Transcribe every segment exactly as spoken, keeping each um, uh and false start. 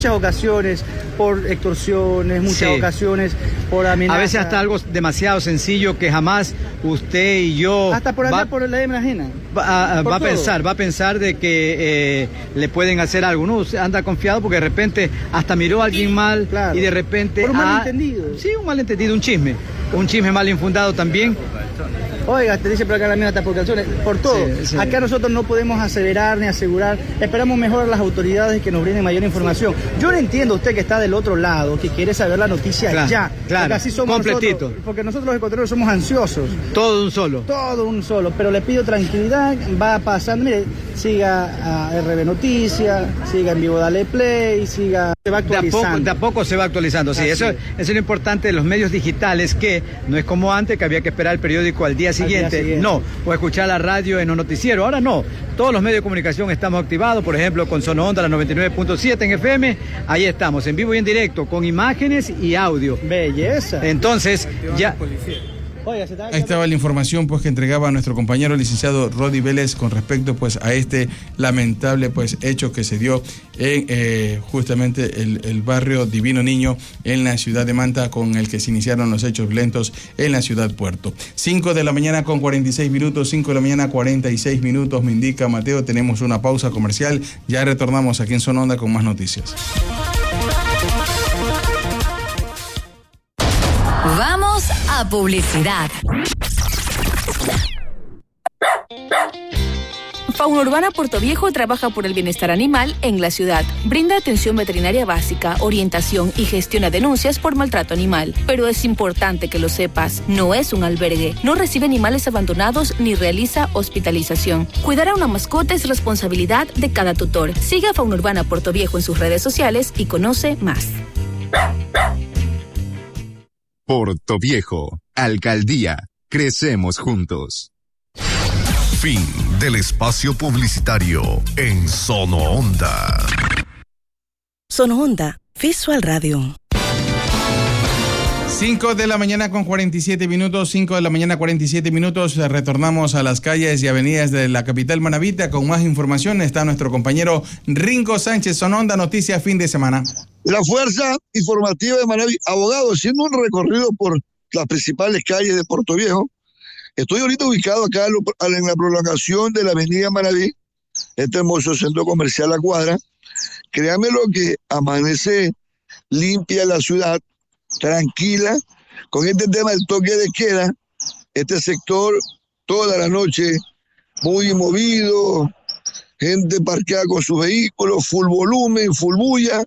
Muchas ocasiones por extorsiones, muchas sí. ocasiones por amenazas. A veces hasta algo demasiado sencillo que jamás usted y yo... Hasta por allá, va, por la hembra ajena. Va, a, va a pensar, va a pensar de que eh, le pueden hacer algo. No, usted anda confiado porque de repente hasta miró a alguien mal claro. y de repente... Por un malentendido. Sí, un malentendido, un chisme. Un chisme mal infundado también. Oiga, te dice por acá la mina hasta por canciones, por todo. Sí, sí. Acá nosotros no podemos aseverar ni asegurar. Esperamos mejor a las autoridades que nos brinden mayor información. Yo le entiendo a usted que está del otro lado, que quiere saber la noticia claro, ya. Claro, porque así somos completito. Nosotros, porque nosotros los ecuatorianos somos ansiosos. Todo un solo. Todo un solo. Pero le pido tranquilidad, va pasando. Mire, siga a R B Noticias, siga en vivo Dale Play, siga... Se va actualizando. De a poco, de a poco se va actualizando, sí. Eso, eso es lo importante de los medios digitales, que no es como antes, que había que esperar el periódico al día siguiente. Al día siguiente. No, o escuchar la radio en un noticiero. Ahora no. Todos los medios de comunicación estamos activados, por ejemplo, con Sono Onda, la noventa y nueve punto siete en F M. Ahí estamos, en vivo y en directo, con imágenes y audio. Belleza. Entonces, ya... Ahí estaba la información pues que entregaba nuestro compañero licenciado Rodi Vélez con respecto pues a este lamentable pues hecho que se dio en eh, justamente el, el barrio Divino Niño en la ciudad de Manta, con el que se iniciaron los hechos violentos en la ciudad Puerto. cinco de la mañana con cuarenta y seis minutos, cinco de la mañana cuarenta y seis minutos, me indica Mateo. Tenemos una pausa comercial, ya retornamos aquí en Sono Onda con más noticias. Vamos a publicidad. Fauna Urbana Puerto Viejo trabaja por el bienestar animal en la ciudad. Brinda atención veterinaria básica, orientación y gestiona denuncias por maltrato animal. Pero es importante que lo sepas, no es un albergue, no recibe animales abandonados ni realiza hospitalización. Cuidar a una mascota es responsabilidad de cada tutor. Sigue a Fauna Urbana Puerto Viejo en sus redes sociales y conoce más. Puerto Viejo, Alcaldía, crecemos juntos. Fin del espacio publicitario en Sono Onda. Sono Onda, Visual Radio. cinco de la mañana con cuarenta y siete minutos, cinco de la mañana cuarenta y siete minutos, retornamos a las calles y avenidas de la capital manabita con más información. Está nuestro compañero Ringo Sánchez. Sono Onda, noticias fin de semana. La Fuerza Informativa de Manaví, abogado, haciendo un recorrido por las principales calles de Puerto Viejo. Estoy ahorita ubicado acá en la prolongación de la avenida Manaví, este hermoso centro comercial La Cuadra. Créanme lo que amanece limpia la ciudad, tranquila, con este tema del toque de queda. Este sector toda la noche muy movido, gente parqueada con sus vehículos, full volumen, full bulla,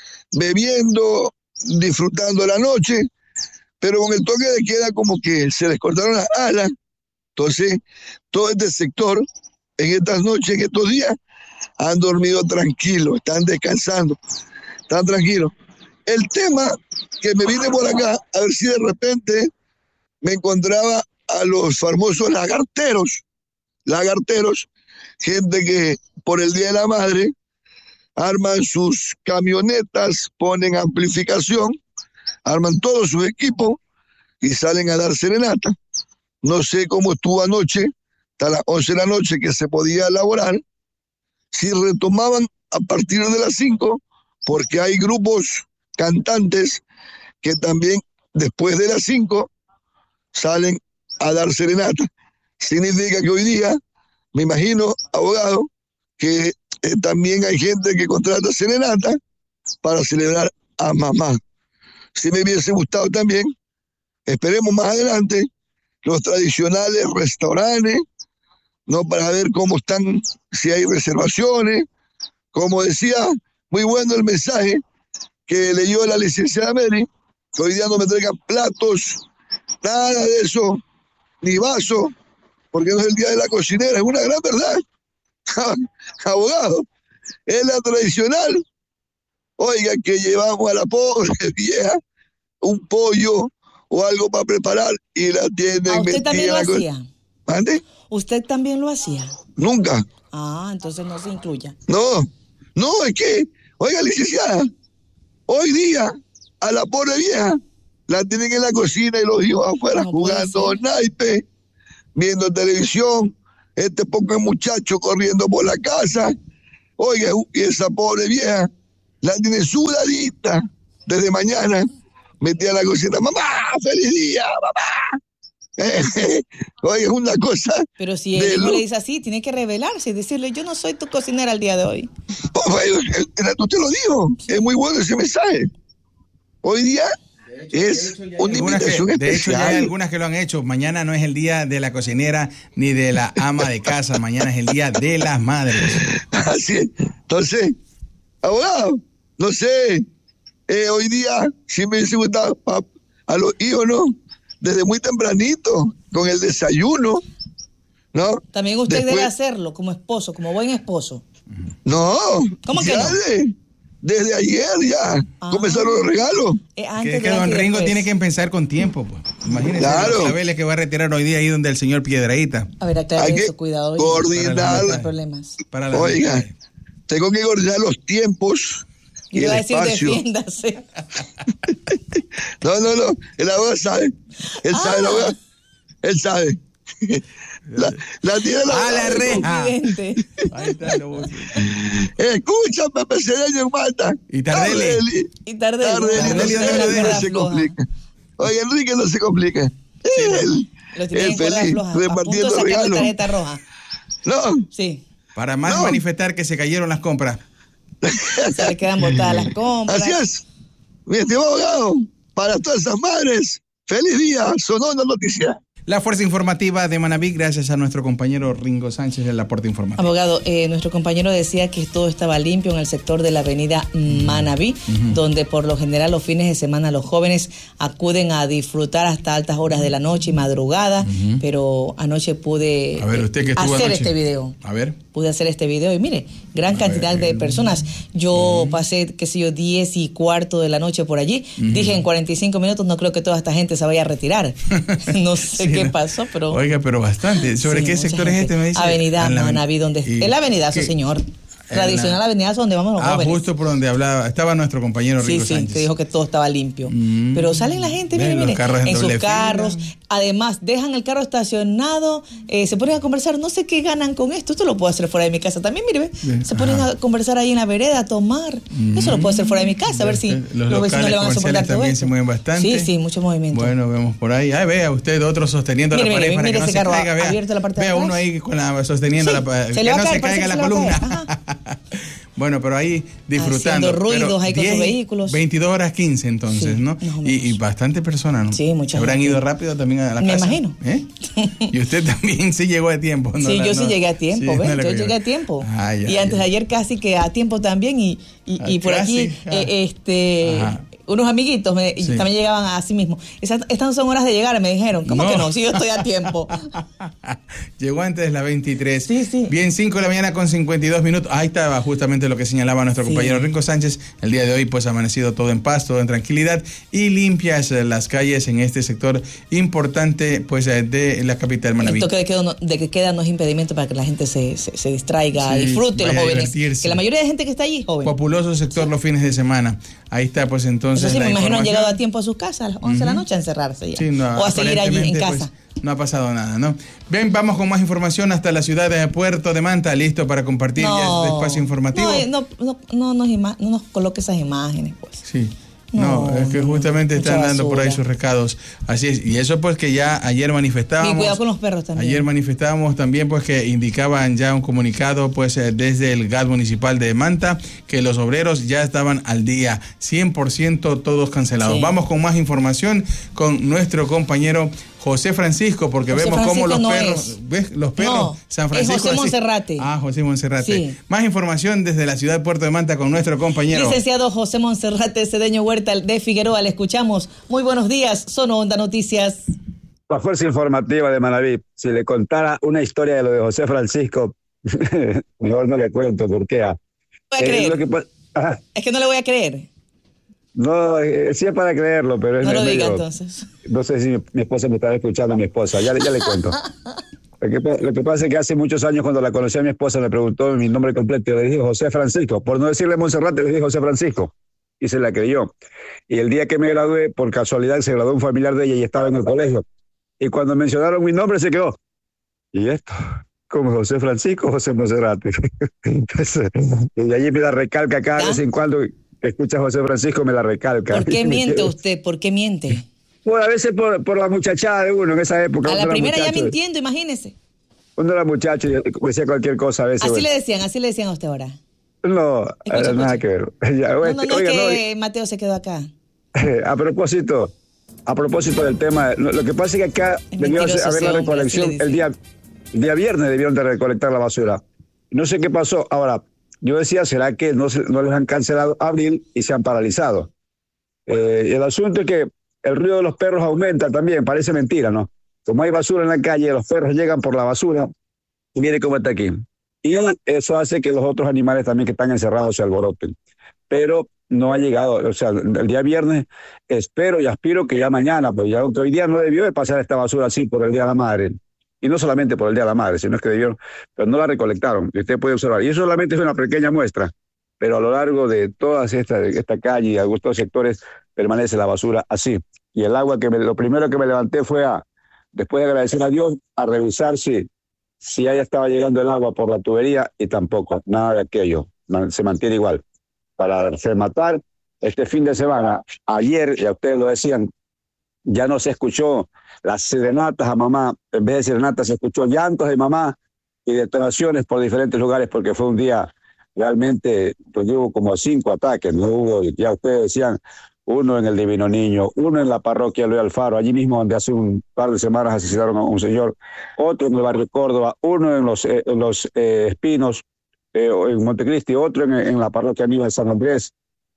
bebiendo, disfrutando la noche, pero con el toque de queda como que se les cortaron las alas. Entonces todo este sector en estas noches, en estos días, han dormido tranquilos, están descansando, están tranquilos. El tema que me vine por acá, a ver si de repente me encontraba a los famosos lagarteros, lagarteros, gente que por el Día de la Madre arman sus camionetas, ponen amplificación, arman todos sus equipos y salen a dar serenata. No sé cómo estuvo anoche, hasta las once de la noche que se podía elaborar, si retomaban a partir de las cinco, porque hay grupos cantantes que también después de las cinco salen a dar serenata. Significa que hoy día, me imagino, abogado, que eh, también hay gente que contrata serenata para celebrar a mamá. Si me hubiese gustado también, esperemos más adelante, los tradicionales restaurantes, ¿no? Para ver cómo están, si hay reservaciones. Como decía, muy bueno el mensaje que leyó la licenciada Mary, que hoy día no me traigan platos, nada de eso, ni vasos, porque no es el día de la cocinera, es una gran verdad. Abogado, es la tradicional. Oiga, que llevamos a la pobre vieja un pollo o algo para preparar y la tienen. ¿A usted también lo hacía? ¿Mande? ¿Usted también lo hacía? Nunca. Ah, entonces no se incluya. No, no, es que, oiga, licenciada, hoy día a la pobre vieja la tienen en la cocina y los hijos afuera no jugando naipe, viendo televisión, este poco muchacho corriendo por la casa. Oiga, y esa pobre vieja la tiene sudadita desde mañana, metida en la cocina. ¡Mamá, feliz día, mamá! Eh, oye, es una cosa. Pero si el hijo lo... le dice así, tiene que revelarse y decirle: yo no soy tu cocinera el día de hoy. Oh, usted lo dijo, sí. Es muy bueno ese mensaje. Hoy día es una invitación que, especial. De hecho, ya hay algunas que lo han hecho. Mañana no es el día de la cocinera ni de la ama de casa. Mañana es el día de las madres. Así es. Entonces, abogado, no sé, eh, hoy día sí me hubiese gustado a, a los hijos, ¿no? Desde muy tempranito, con el desayuno, ¿no? También usted Después... debe hacerlo como esposo, como buen esposo. No. ¿Cómo que no? De, desde ayer ya ah. comenzaron los regalos. Eh, que es que don Ringo tiene que empezar con tiempo, pues. Imagínese claro. Los claveles que va a retirar hoy día ahí donde el señor Piedraíta. A ver, aclarar eso, cuidado. Coordinar. Para problemas. Para la Oiga, vida. Tengo que coordinar los tiempos. Y le va a decir, defiéndase. No, no, no. El abogado sabe. Él ah. sabe, el abogado. Él sabe. La, la tiene la ah, la reja. Ahí está, no, escucha, Pepe Cedeño en Malta. Y Tardelli. Y Tardelli. Tardelli no, no, no se complica. Oye, Enrique no se complica. Sí, él, él feliz, repartiendo regalos. Tarjeta roja. No. Sí. Para más no. manifestar que se cayeron las compras. Se le quedan botadas las compras. Así es. Mi estimado abogado, para todas esas madres, feliz día, sonó una noticia. La fuerza informativa de Manabí, gracias a nuestro compañero Ringo Sánchez del aporte informativo. Abogado, eh, nuestro compañero decía que todo estaba limpio en el sector de la avenida Manabí, uh-huh. donde por lo general los fines de semana los jóvenes acuden a disfrutar hasta altas horas de la noche y madrugada, uh-huh. pero anoche pude a ver, ¿usted que estuvo hacer anoche? este video. A ver. Pude hacer este video y mire, gran a cantidad ver, de personas. Yo uh-huh. pasé, qué sé yo, diez y cuarto de la noche por allí. Uh-huh. Dije, en cuarenta y cinco minutos no creo que toda esta gente se vaya a retirar. No sé sí, qué no. pasó, pero... Oiga, pero bastante. ¿Sobre sí, qué sector gente. es este? Me dice. Avenida Manabí, donde... Y... Es la avenida, su señor. Tradicional la... avenida donde vamos los ah, jóvenes. Justo por donde hablaba, estaba nuestro compañero Rico sí, sí, Sánchez. que dijo que todo estaba limpio. Mm. Pero salen la gente, miren, miren, en, en sus carros. Fila. Además, dejan el carro estacionado, eh, se ponen a conversar, no sé qué ganan con esto. Esto lo puedo hacer fuera de mi casa también, mire, Bien. se ponen Ajá. a conversar ahí en la vereda, a tomar. Mm. Eso lo puedo hacer fuera de mi casa, a ver si los, los vecinos le van a soportar todo también esto. Se mueven bastante. Sí, sí, mucho movimiento. Bueno, vemos por ahí. Ay, vea usted otro sosteniendo mire, la pared mire, para mire que no se caiga. Vea, abierto la parte de vea uno ahí con la, sosteniendo la pared, que no se caiga la columna. Bueno, pero ahí disfrutando. Haciendo ruidos ahí con diez, sus vehículos. veintidós horas quince entonces, sí, ¿no? Y, y bastante personas, ¿no? Sí, muchas. ¿Habrán ido rápido también a la Me casa? Me imagino. ¿Eh? Y usted también sí llegó a tiempo, ¿no? Sí, la, yo no, sí llegué a tiempo, sí, ¿ves? No yo llegué a tiempo. Ah, ya, y antes ya. de ayer casi que a tiempo también y, y, y por casi, aquí, ah. eh, este... Ajá. Unos amiguitos me, sí. también llegaban a sí mismos. Esas, estas son horas de llegar, me dijeron. ¿Cómo no. que no? Sí, yo estoy a tiempo. Llegó antes de las veintitrés. Sí, sí. Bien, cinco de la mañana con cincuenta y dos minutos. Ahí estaba justamente lo que señalaba nuestro sí. compañero Ringo Sánchez. El día de hoy, pues, ha amanecido todo en paz, todo en tranquilidad y limpias las calles en este sector importante, pues, de la capital Manabí. El toque de queda, de que queda no es impedimento para que la gente se, se, se distraiga, sí, disfrute, los jóvenes. Que la mayoría de gente que está allí, joven. Populoso sector sí. los fines de semana. Ahí está, pues, entonces. Eso sí, la me imagino han llegado a información. tiempo a sus casas a las once uh-huh. de la noche a encerrarse ya. Sí, no, o a seguir allí en casa. Pues, no ha pasado nada, ¿no? Bien, vamos con más información hasta la ciudad de Puerto de Manta, listo para compartir no, ya este espacio informativo. No, no, no, no, nos ima- no nos coloque esas imágenes, pues. Sí. No, no, es que justamente están dando por ahí sus recados. Así es. Y eso pues que ya ayer manifestábamos. Y cuidado con los perros también. Ayer manifestábamos también pues que indicaban ya un comunicado pues eh, desde el G A T municipal de Manta que los obreros ya estaban al día, cien por ciento todos cancelados. Sí. Vamos con más información con nuestro compañero José Francisco, porque José vemos Francisco cómo los no perros, es. ¿ves? Los perros, no, San Francisco. Es José Monserrate. Ah, José Monserrate. Sí. Más información desde la ciudad de Puerto de Manta con nuestro compañero. Licenciado José Monserrate Cedeño Huerta de Figueroa, le escuchamos. Muy buenos días, Sono Onda Noticias. La fuerza informativa de Manabí, si le contara una historia de lo de José Francisco, mejor no le cuento, porque ah, voy a creer. Es, lo que, ah, es que no le voy a creer. No, eh, sí es para creerlo, pero es no lo medio, diga entonces. No sé si mi, mi esposa me está escuchando, mi esposa, ya, ya le cuento. Lo que, lo que pasa es que hace muchos años cuando la conocí a mi esposa me preguntó mi nombre completo y le dije José Francisco, por no decirle Monserrate le dije José Francisco y se la creyó. Y el día que me gradué, por casualidad se graduó un familiar de ella y estaba en el colegio. Y cuando mencionaron mi nombre se quedó. ¿Y esto? Como José Francisco, José Monserrate. Entonces, y de allí me da recalca cada ¿Ya? vez en cuando que escucha a José Francisco me la recalca. ¿Por qué miente usted? ¿Por qué miente? Bueno, a veces por, por la muchachada de uno en esa época. A la primera ya mintiendo, imagínese. Cuando era muchacho decía cualquier cosa a veces. Así bueno. le decían, así le decían a usted ahora. No, escucha, nada escucha. que ver. Ya, no, no, no, oiga, es que no, Mateo se quedó acá. A propósito, a propósito del tema, lo, lo que pasa es que acá debió haber la recolección el día, el día viernes debieron de recolectar la basura. No sé qué pasó. Ahora, yo decía, ¿será que no, se, no les han cancelado abril y se han paralizado? Eh, y el asunto es que el ruido de los perros aumenta también, parece mentira, ¿no? Como hay basura en la calle, los perros llegan por la basura y mire cómo está aquí. Y eso hace que los otros animales también que están encerrados se alboroten. Pero no ha llegado, o sea, el día viernes espero y aspiro que ya mañana, pues ya hoy día no debió de pasar esta basura así por el Día de la Madre. Y no solamente por el Día de la Madre, sino es que debieron, pero no la recolectaron. Y usted puede observar. Y eso solamente es una pequeña muestra, pero a lo largo de toda esta, esta calle y algunos sectores permanece la basura así. Y el agua, que me, lo primero que me levanté fue a, después de agradecer a Dios, a revisar si, si allá estaba llegando el agua por la tubería y tampoco, nada de aquello. Se mantiene igual. Para rematar, este fin de semana, ayer, ya ustedes lo decían, ya no se escuchó las serenatas a mamá, en vez de serenatas se escuchó llantos de mamá y detonaciones por diferentes lugares porque fue un día realmente, pues hubo como cinco ataques, no hubo, ya ustedes decían, uno en el Divino Niño, uno en la parroquia Luis Alfaro, allí mismo donde hace un par de semanas asesinaron a un señor, otro en el barrio Córdoba, uno en los, eh, en los eh, Espinos, eh, en Montecristi, otro en, en la parroquia Aníbal de San Andrés,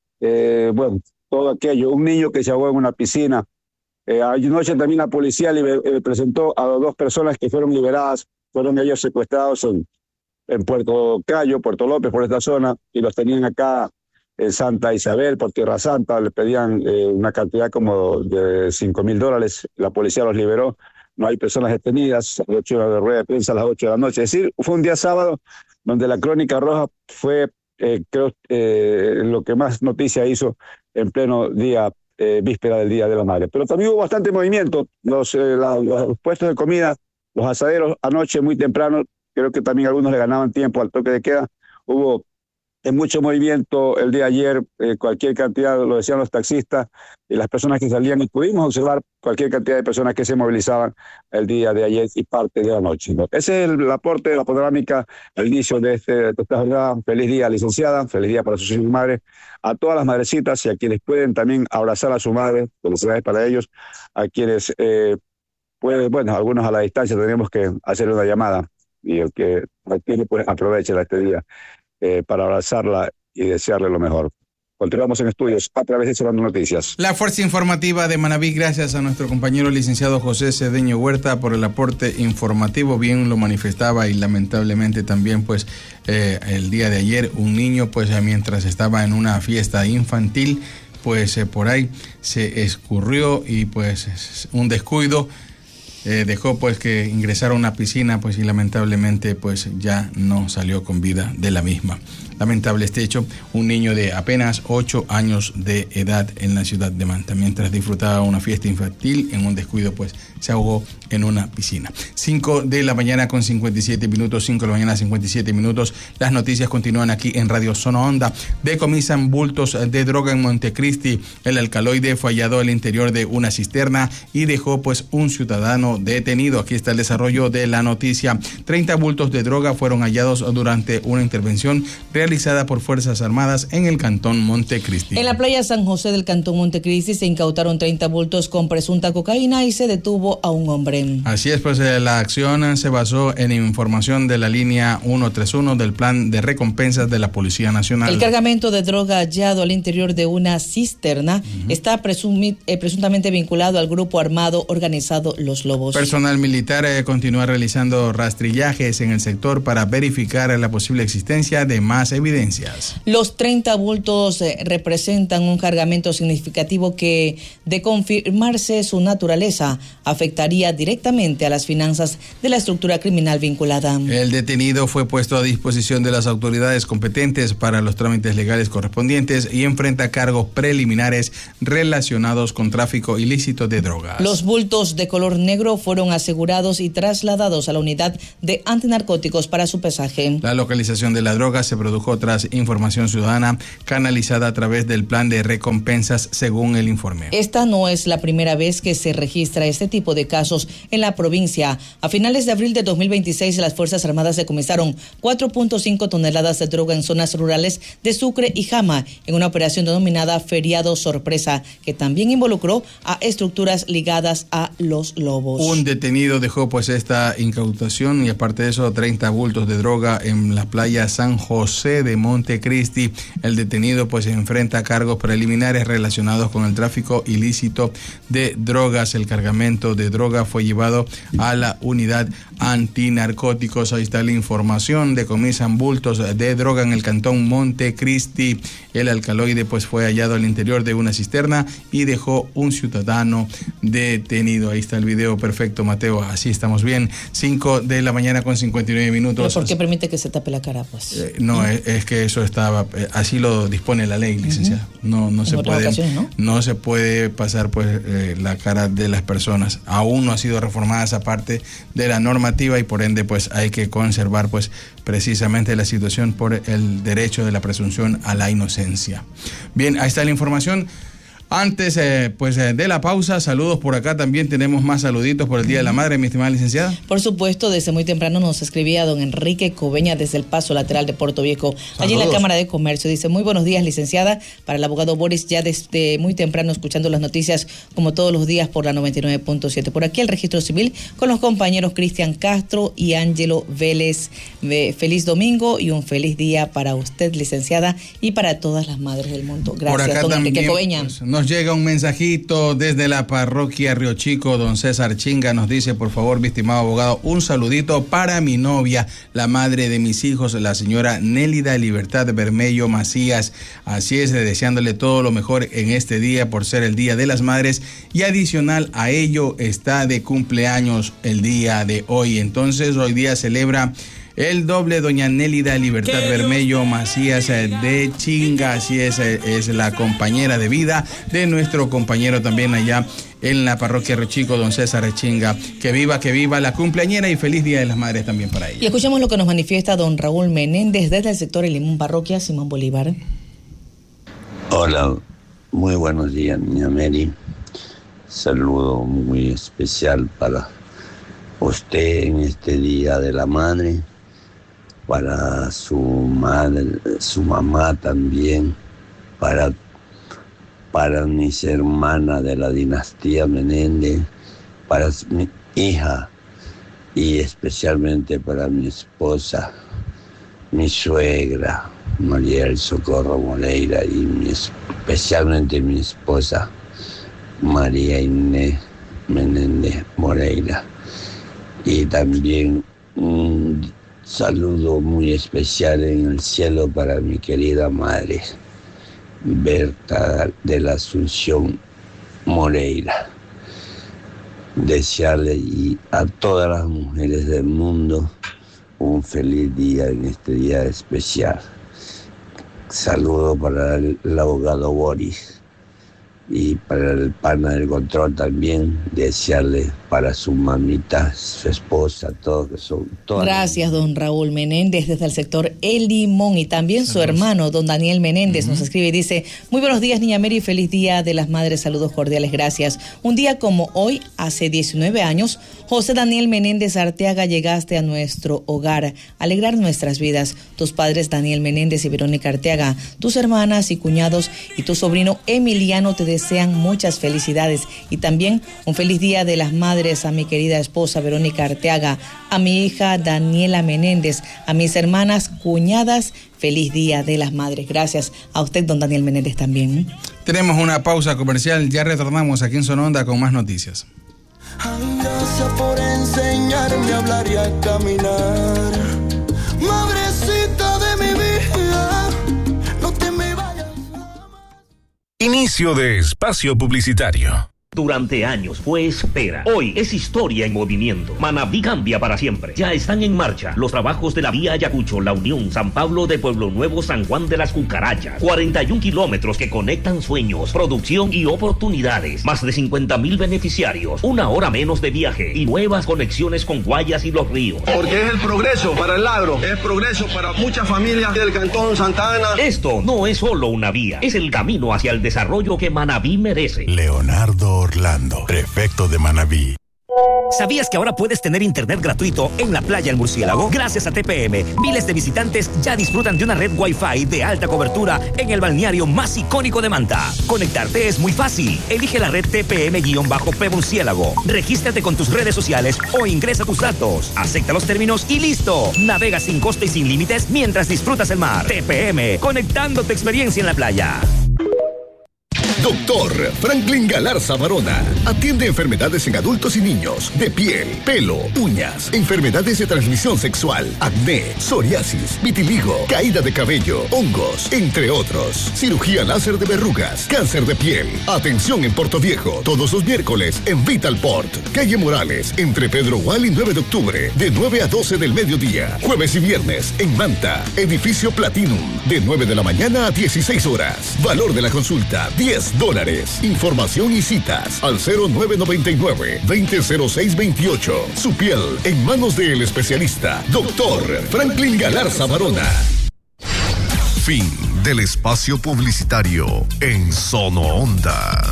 eh, bueno, todo aquello, un niño que se ahogó en una piscina. Eh, anoche también la policía liber, eh, presentó a dos personas que fueron liberadas, fueron ellos secuestrados en, en Puerto Cayo, Puerto López, por esta zona, y los tenían acá en Santa Isabel, por Tierra Santa, le pedían eh, una cantidad como de cinco mil dólares, la policía los liberó, no hay personas detenidas, a las ocho de rueda de prensa a las ocho de la noche, es decir, fue un día sábado donde la Crónica Roja fue, eh, creo, eh, lo que más noticia hizo en pleno día Eh, víspera del Día de la Madre. Pero también hubo bastante movimiento, los, eh, la, los puestos de comida, los asaderos anoche muy temprano, creo que también algunos le ganaban tiempo al toque de queda, hubo eh, mucho movimiento el día de ayer, eh, cualquier cantidad, lo decían los taxistas y las personas que salían, y pudimos observar cualquier cantidad de personas que se movilizaban el día de ayer y parte de la noche, ¿no? Ese es el, el aporte de la panorámica, el inicio de, este, de esta jornada. Feliz día, licenciada, feliz día para sus hijos y madres, a todas las madrecitas y a quienes pueden también abrazar a su madre, felicidades para ellos, a quienes eh, pueden, bueno, algunos a la distancia tenemos que hacer una llamada y el que tiene pues aproveche este día eh, para abrazarla y desearle lo mejor. Continuamos en estudios a través de Sonando Noticias. La Fuerza Informativa de Manabí, gracias a nuestro compañero licenciado José Cedeño Huerta por el aporte informativo, bien lo manifestaba, y lamentablemente también pues eh, el día de ayer un niño pues mientras estaba en una fiesta infantil pues eh, por ahí se escurrió y pues un descuido eh, dejó pues que ingresara a una piscina pues y lamentablemente pues ya no salió con vida de la misma. Lamentable este hecho, un niño de apenas ocho años de edad en la ciudad de Manta, mientras disfrutaba una fiesta infantil, en un descuido pues se ahogó en una piscina. cinco de la mañana con cincuenta y siete minutos, cinco de la mañana cincuenta y siete minutos. Las noticias continúan aquí en Radio Zona Onda. Decomisan bultos de droga en Montecristi. El alcaloide fue hallado al interior de una cisterna y dejó pues un ciudadano detenido. Aquí está el desarrollo de la noticia. treinta bultos de droga fueron hallados durante una intervención realizada por Fuerzas Armadas en el Cantón Montecristi. En la playa San José del Cantón Montecristi se incautaron treinta bultos con presunta cocaína y se detuvo a un hombre. Así es, pues la acción se basó en información de la línea ciento treinta y uno del Plan de Recompensas de la Policía Nacional. El cargamento de droga hallado al interior de una cisterna uh-huh. está presumi- eh, presuntamente vinculado al grupo armado organizado Los Lobos. Personal militar eh, continúa realizando rastrillajes en el sector para verificar la posible existencia de más evidencias. Los treinta bultos eh, representan un cargamento significativo que, de confirmarse su naturaleza, afectaría directamente a las finanzas de la estructura criminal vinculada. El detenido fue puesto a disposición de las autoridades competentes para los trámites legales correspondientes y enfrenta cargos preliminares relacionados con tráfico ilícito de drogas. Los bultos de color negro fueron asegurados y trasladados a la unidad de antinarcóticos para su pesaje. La localización de la droga se produjo produjo tras información ciudadana canalizada a través del plan de recompensas, según el informe. Esta no es la primera vez que se registra este tipo de casos en la provincia. A finales de abril de dos mil veintiséis, las Fuerzas Armadas decomisaron cuatro punto cinco toneladas de droga en zonas rurales de Sucre y Jama, en una operación denominada Feriado Sorpresa, que también involucró a estructuras ligadas a los lobos. Un detenido dejó pues esta incautación y aparte de eso treinta bultos de droga en la playa San José de Montecristi. El detenido pues enfrenta cargos preliminares relacionados con el tráfico ilícito de drogas. El cargamento de droga fue llevado a la unidad antinarcóticos. Ahí está la información. Decomisan bultos de droga en el cantón Montecristi. El alcaloide pues fue hallado al interior de una cisterna y dejó un ciudadano detenido. Ahí está el video perfecto, Mateo. Así estamos bien. cinco de la mañana con cincuenta y nueve minutos. ¿Pero por qué permite que se tape la cara, pues? Eh, no, ¿Mm? es, es que eso estaba, eh, así lo dispone la ley, licenciada. Uh-huh. No, no se puede, ¿no? no se puede pasar pues eh, la cara de las personas. Aún no ha sido reformada esa parte de la normativa y por ende pues hay que conservar pues precisamente la situación por el derecho de la presunción a la inocencia. Bien, ahí está la información. Antes eh, pues eh, de la pausa, saludos por acá, también tenemos más saluditos por el Día de la Madre, mi estimada licenciada. Por supuesto, desde muy temprano nos escribía don Enrique Coveña desde el Paso Lateral de Puerto Viejo, saludos. Allí en la Cámara de Comercio. Dice, muy buenos días, licenciada, para el abogado Boris, ya desde muy temprano escuchando las noticias como todos los días por la noventa y nueve punto siete. Por aquí el registro civil con los compañeros Cristian Castro y Ángelo Vélez. Eh, feliz domingo y un feliz día para usted, licenciada, y para todas las madres del mundo. Gracias, por acá don también, Enrique Coveña. Pues, nos llega un mensajito desde la parroquia Río Chico. Don César Chinga nos dice, por favor, mi estimado abogado, un saludito para mi novia, la madre de mis hijos, la señora Nélida Libertad Bermello Macías. Así es, deseándole todo lo mejor en este día por ser el Día de las Madres, y adicional a ello está de cumpleaños el día de hoy. Entonces hoy día celebra el doble doña Nélida Libertad Bermello Macías de Chinga. Así es, es la compañera de vida de nuestro compañero también allá en la parroquia Río Chico, don César Chinga. Que viva, que viva la cumpleañera y feliz Día de las Madres también para ella. Y escuchemos lo que nos manifiesta don Raúl Menéndez desde el sector El Limón, parroquia Simón Bolívar. Hola, muy buenos días, niña Mary. Saludo muy especial para usted en este Día de la Madre, para su madre, su mamá también, para, para mis hermanas de la dinastía Menéndez, para mi hija y especialmente para mi esposa, mi suegra, María del Socorro Moreira, y mi, especialmente mi esposa, María Inés Menéndez Moreira. Y también un saludo muy especial en el cielo para mi querida madre, Berta de la Asunción Moreira. Desearle y a todas las mujeres del mundo un feliz día en este día especial. Saludo para el, el abogado Boris y para el pana del control también, desearle para su mamita, su esposa, todos que son todas. Gracias, don Raúl Menéndez desde el sector El Limón, y también saludos. Su hermano, don Daniel Menéndez, uh-huh. nos escribe y dice, muy buenos días, niña Mary, feliz Día de las Madres, saludos cordiales, gracias. Un día como hoy, hace diecinueve años, José Daniel Menéndez Arteaga, llegaste a nuestro hogar, a alegrar nuestras vidas. Tus padres Daniel Menéndez y Verónica Arteaga, tus hermanas y cuñados y tu sobrino Emiliano te desean muchas felicidades, y también un feliz Día de las Madres a mi querida esposa Verónica Arteaga, a mi hija Daniela Menéndez, a mis hermanas, cuñadas, feliz Día de las Madres. Gracias a usted, don Daniel Menéndez, también. Tenemos una pausa comercial, ya retornamos aquí en Sononda con más noticias. Ay, gracias por enseñarme a hablar y a caminar, madrecita de mi vida, no te me vayas. Inicio de espacio publicitario. Durante años fue espera. Hoy es historia en movimiento. Manabí cambia para siempre. Ya están en marcha los trabajos de la vía Ayacucho, La Unión, San Pablo de Pueblo Nuevo, San Juan de las Cucarachas. cuarenta y un kilómetros que conectan sueños, producción y oportunidades. Más de cincuenta mil beneficiarios. Una hora menos de viaje y nuevas conexiones con Guayas y Los Ríos. Porque es el progreso para el agro. Es progreso para muchas familias del Cantón Santa Ana. Esto no es solo una vía. Es el camino hacia el desarrollo que Manabí merece. Leonardo Orlando, prefecto de Manabí. ¿Sabías que ahora puedes tener internet gratuito en la playa El Murciélago? Gracias a T P M, miles de visitantes ya disfrutan de una red Wi-Fi de alta cobertura en el balneario más icónico de Manta. Conectarte es muy fácil. Elige la red T P M-P Murciélago. Regístrate con tus redes sociales o ingresa tus datos. Acepta los términos y listo. Navega sin coste y sin límites mientras disfrutas el mar. T P M, conectando tu experiencia en la playa. Doctor Franklin Galarza Barona atiende enfermedades en adultos y niños de piel, pelo, uñas, enfermedades de transmisión sexual, acné, psoriasis, vitiligo, caída de cabello, hongos, entre otros. Cirugía láser de verrugas, cáncer de piel. Atención en Puerto Viejo, todos los miércoles en Vitalport, calle Morales, entre Pedro Gual y nueve de octubre, de nueve a doce del mediodía. Jueves y viernes en Manta, edificio Platinum, de nueve de la mañana a dieciséis horas. Valor de la consulta, diez dólares. Información y citas al cero nueve nueve nueve, veinte cero seis veintiocho. Su piel en manos del especialista, doctor Franklin Galarza Barona. Fin del espacio publicitario en Sono Onda.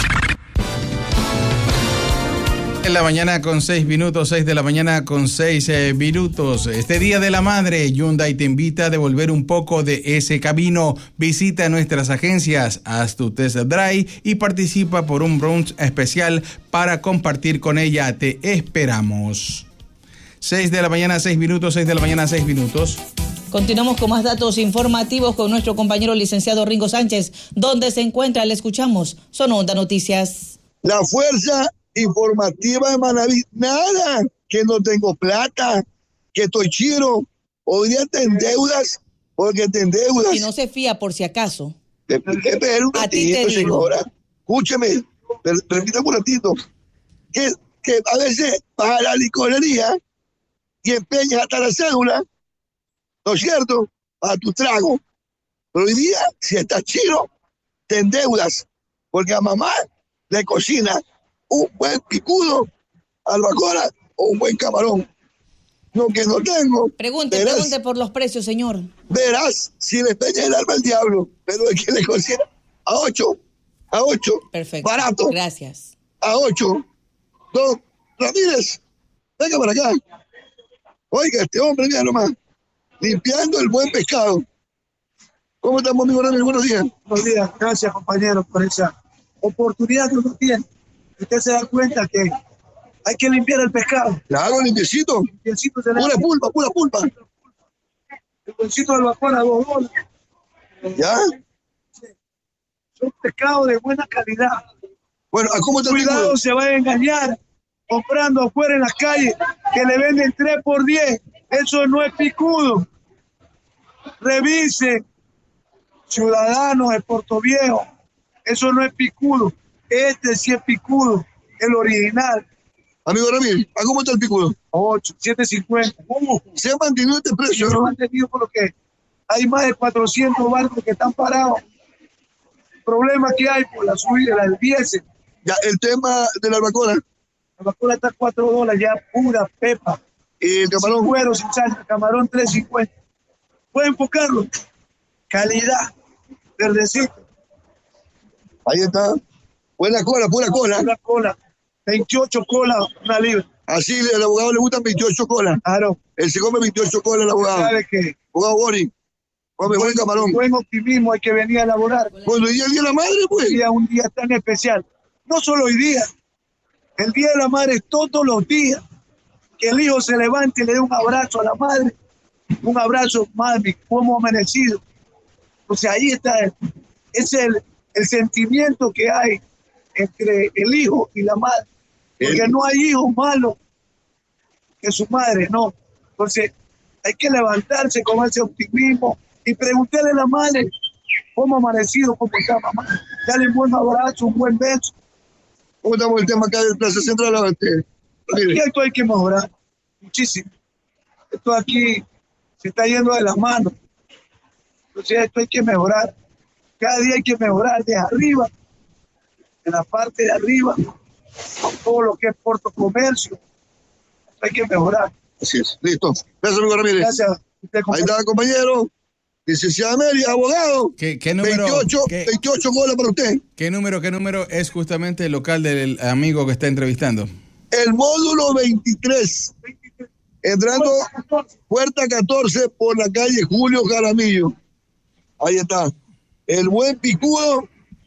En la mañana con seis minutos, seis de la mañana con seis eh, minutos. Este Día de la Madre, Hyundai te invita a devolver un poco de ese camino. Visita nuestras agencias, haz tu test drive y participa por un brunch especial para compartir con ella. Te esperamos. seis de la mañana, seis minutos, seis de la mañana, seis minutos. Continuamos con más datos informativos con nuestro compañero licenciado Ringo Sánchez. ¿Dónde se encuentra? Le escuchamos. Son Onda Noticias. La fuerza informativa de Manabí, nada, que no tengo plata, que estoy chiro, hoy día te endeudas porque te endeudas. Y no se fía por si acaso. Te, te, te, un ratito, a ti te señora, digo. Escúcheme, permítame un ratito, que, que a veces vas a la licorería y empeñas hasta la cédula, ¿no es cierto?, a tu trago, pero hoy día, si estás chiro, te endeudas, porque a mamá le cocina un buen picudo, albacora o un buen camarón. Lo que no tengo. Pregunte, verás, pregunte por los precios, señor. Verás si le peña el alma al diablo, pero es que le cocina a ocho, a ocho. Perfecto. Barato. Gracias. A ocho. Don Ramírez, venga para acá. Oiga, este hombre, mira nomás, limpiando el buen pescado. ¿Cómo estamos, amigo Ramírez? Buenos días. Buenos días. Gracias, compañero, por esa oportunidad que uno tiene. Usted se da cuenta que hay que limpiar el pescado. Claro, limpiecito. Limpiecito se pura pulpa, pura pulpa. El bolsito de vapor a dos dólares. ¿Ya? Sí. Son pescados de buena calidad. Bueno, ¿cómo te Cuidado, se va a engañar comprando afuera en las calles que le venden tres por diez. Eso no es picudo. Revise, ciudadanos de Puerto Viejo. Eso no es picudo. Este sí es picudo, el original. Amigo Ramírez, ¿a cómo está el picudo? ocho, siete cincuenta. ¿Cómo? Se ha mantenido este precio, Se ¿no? ha mantenido porque hay más de cuatrocientos barcos que están parados. El problema que hay por la subida del diésel. Ya, el tema de la albacora. La albacora está a cuatro dólares, ya pura pepa. ¿Y el camarón? Sin cuero, sin salsa, camarón tres cincuenta. ¿Puede enfocarlo? Calidad, verdecito. Ahí está. Buena cola, pura cola. Pura cola. veintiocho colas, una libra. Así al abogado le gustan veintiocho colas. Claro. Él se come veintiocho colas el abogado. ¿Sabe qué? Abogado Boris. Come buen camarón. Buen optimismo, hay que venir a elaborar. Bueno, hoy día el Día de la Madre, pues. Hoy día un día tan especial. No solo hoy día. El Día de la Madre es todos los días. Que el hijo se levante y le dé un abrazo a la madre. Un abrazo, mami, como amanecido. O sea, ahí está. El, es el, el sentimiento que hay entre el hijo y la madre, porque no hay hijo malo que su madre, no. Entonces hay que levantarse con ese optimismo y preguntarle a la madre cómo ha amanecido, cómo está mamá, darle un buen abrazo, un buen beso, ¿Cómo estamos el tema acá del Plaza Central? Aquí esto hay que mejorar muchísimo. Esto aquí se está yendo de las manos. Entonces esto hay que mejorar. Cada día hay que mejorar de arriba, en la parte de arriba, todo lo que es Puerto Comercio. Esto hay que mejorar. Así es. Listo. Gracias, amigo Ramírez. Gracias. Ahí está, compañero. Licenciada Mary, abogado. ¿Qué, qué número? veintiocho, ¿qué, veintiocho goles para usted. ¿Qué número, qué número es justamente el local del amigo que está entrevistando? El módulo veintitrés. Entrando puerta catorce por la calle Julio Jaramillo. Ahí está. El buen picudo,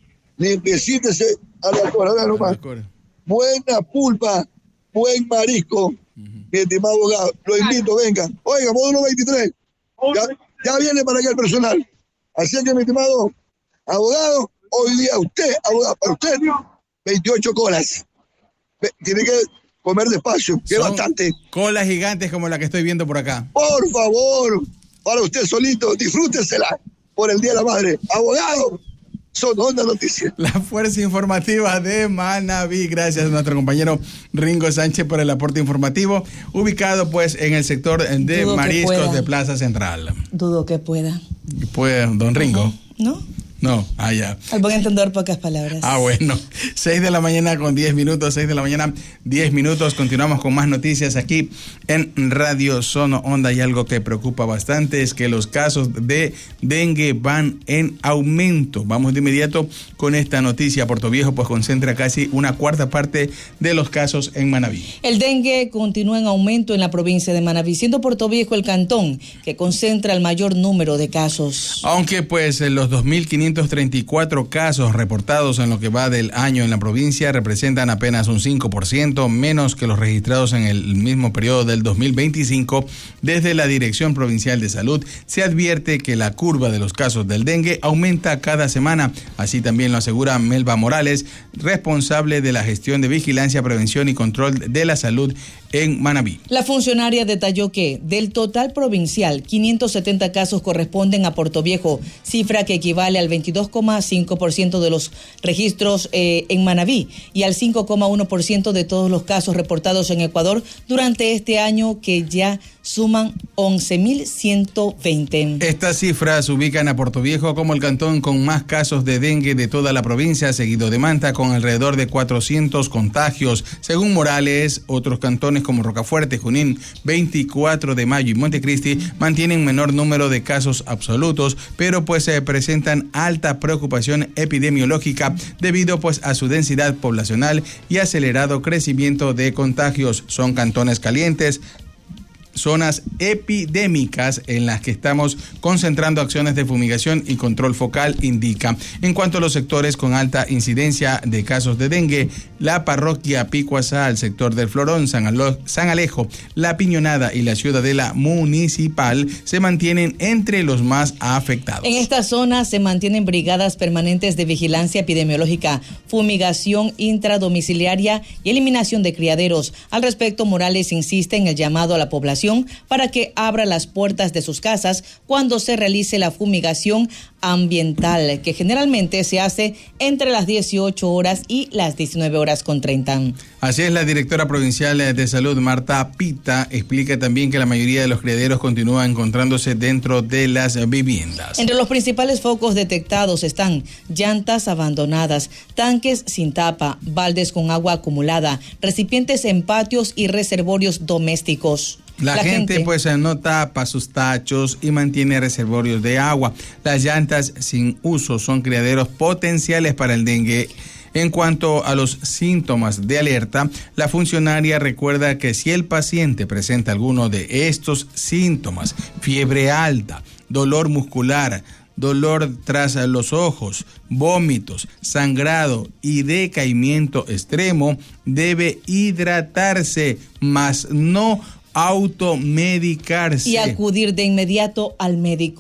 limpiecítese a la cora, nomás. Buena pulpa, buen marisco. Uh-huh. Mi estimado abogado, lo invito, venga. Oiga, módulo veintitrés. Ya, ya viene para acá el personal. Así que, mi estimado abogado, hoy día usted, abogado, para usted, veintiocho colas. Tiene que comer despacio, que es bastante. Colas gigantes como la que estoy viendo por acá. Por favor, para usted solito, disfrútesela por el Día de la Madre. Abogado, son Onda Noticias. La fuerza informativa de Manabí. Gracias a nuestro compañero Ringo Sánchez por el aporte informativo, ubicado pues en el sector de Dudo mariscos de Plaza Central. Dudo que pueda. ¿Puede, don Ringo? ¿No? No, ah, ya. Al buen entender pocas palabras. Ah, bueno. seis de la mañana con diez minutos, seis de la mañana, diez minutos. Continuamos con más noticias aquí en Radio Sono Onda. Y algo que preocupa bastante es que los casos de dengue van en aumento. Vamos de inmediato con esta noticia. Puerto Viejo pues concentra casi una cuarta parte de los casos en Manabí. El dengue continúa en aumento en la provincia de Manabí, siendo Puerto Viejo el cantón que concentra el mayor número de casos. Aunque pues en los dos mil quinientos treinta y cuatro casos reportados en lo que va del año en la provincia representan apenas un cinco por ciento menos que los registrados en el mismo periodo del dos mil veinticinco. Desde la Dirección Provincial de Salud se advierte que la curva de los casos del dengue aumenta cada semana. Así también lo asegura Melba Morales, responsable de la gestión de vigilancia, prevención y control de la salud en Manabí. La funcionaria detalló que del total provincial, quinientos setenta casos corresponden a Puerto Viejo, cifra que equivale al veintidós coma cinco por ciento de los registros eh, en Manabí y al cinco coma uno por ciento de todos los casos reportados en Ecuador durante este año, que ya suman once mil ciento veinte. Estas cifras ubican a Puerto Viejo como el cantón con más casos de dengue de toda la provincia, seguido de Manta con alrededor de cuatrocientos contagios. Según Morales, otros cantones como Rocafuerte, Junín, veinticuatro de Mayo y Montecristi mantienen menor número de casos absolutos, pero pues se presentan alta preocupación epidemiológica debido pues a su densidad poblacional y acelerado crecimiento de contagios. Son cantones calientes, zonas epidémicas en las que estamos concentrando acciones de fumigación y control focal, indica. En cuanto a los sectores con alta incidencia de casos de dengue, la parroquia Picuazá, el sector del Florón, San, Alo- San Alejo, La Piñonada y la Ciudadela Municipal se mantienen entre los más afectados. En esta zona se mantienen brigadas permanentes de vigilancia epidemiológica, fumigación intradomiciliaria y eliminación de criaderos. Al respecto, Morales insiste en el llamado a la población para que abra las puertas de sus casas cuando se realice la fumigación ambiental, que generalmente se hace entre las dieciocho horas y las diecinueve horas con treinta. Así es, la directora provincial de salud, Marta Pita, explica también que la mayoría de los criaderos continúan encontrándose dentro de las viviendas. Entre los principales focos detectados están llantas abandonadas, tanques sin tapa, baldes con agua acumulada, recipientes en patios y reservorios domésticos. La, la gente, gente pues no tapa sus tachos y mantiene reservorios de agua. Las llantas sin uso son criaderos potenciales para el dengue. En cuanto a los síntomas de alerta, la funcionaria recuerda que si el paciente presenta alguno de estos síntomas, fiebre alta, dolor muscular, dolor tras los ojos, vómitos, sangrado y decaimiento extremo, debe hidratarse, mas no automedicarse. Y acudir de inmediato al médico.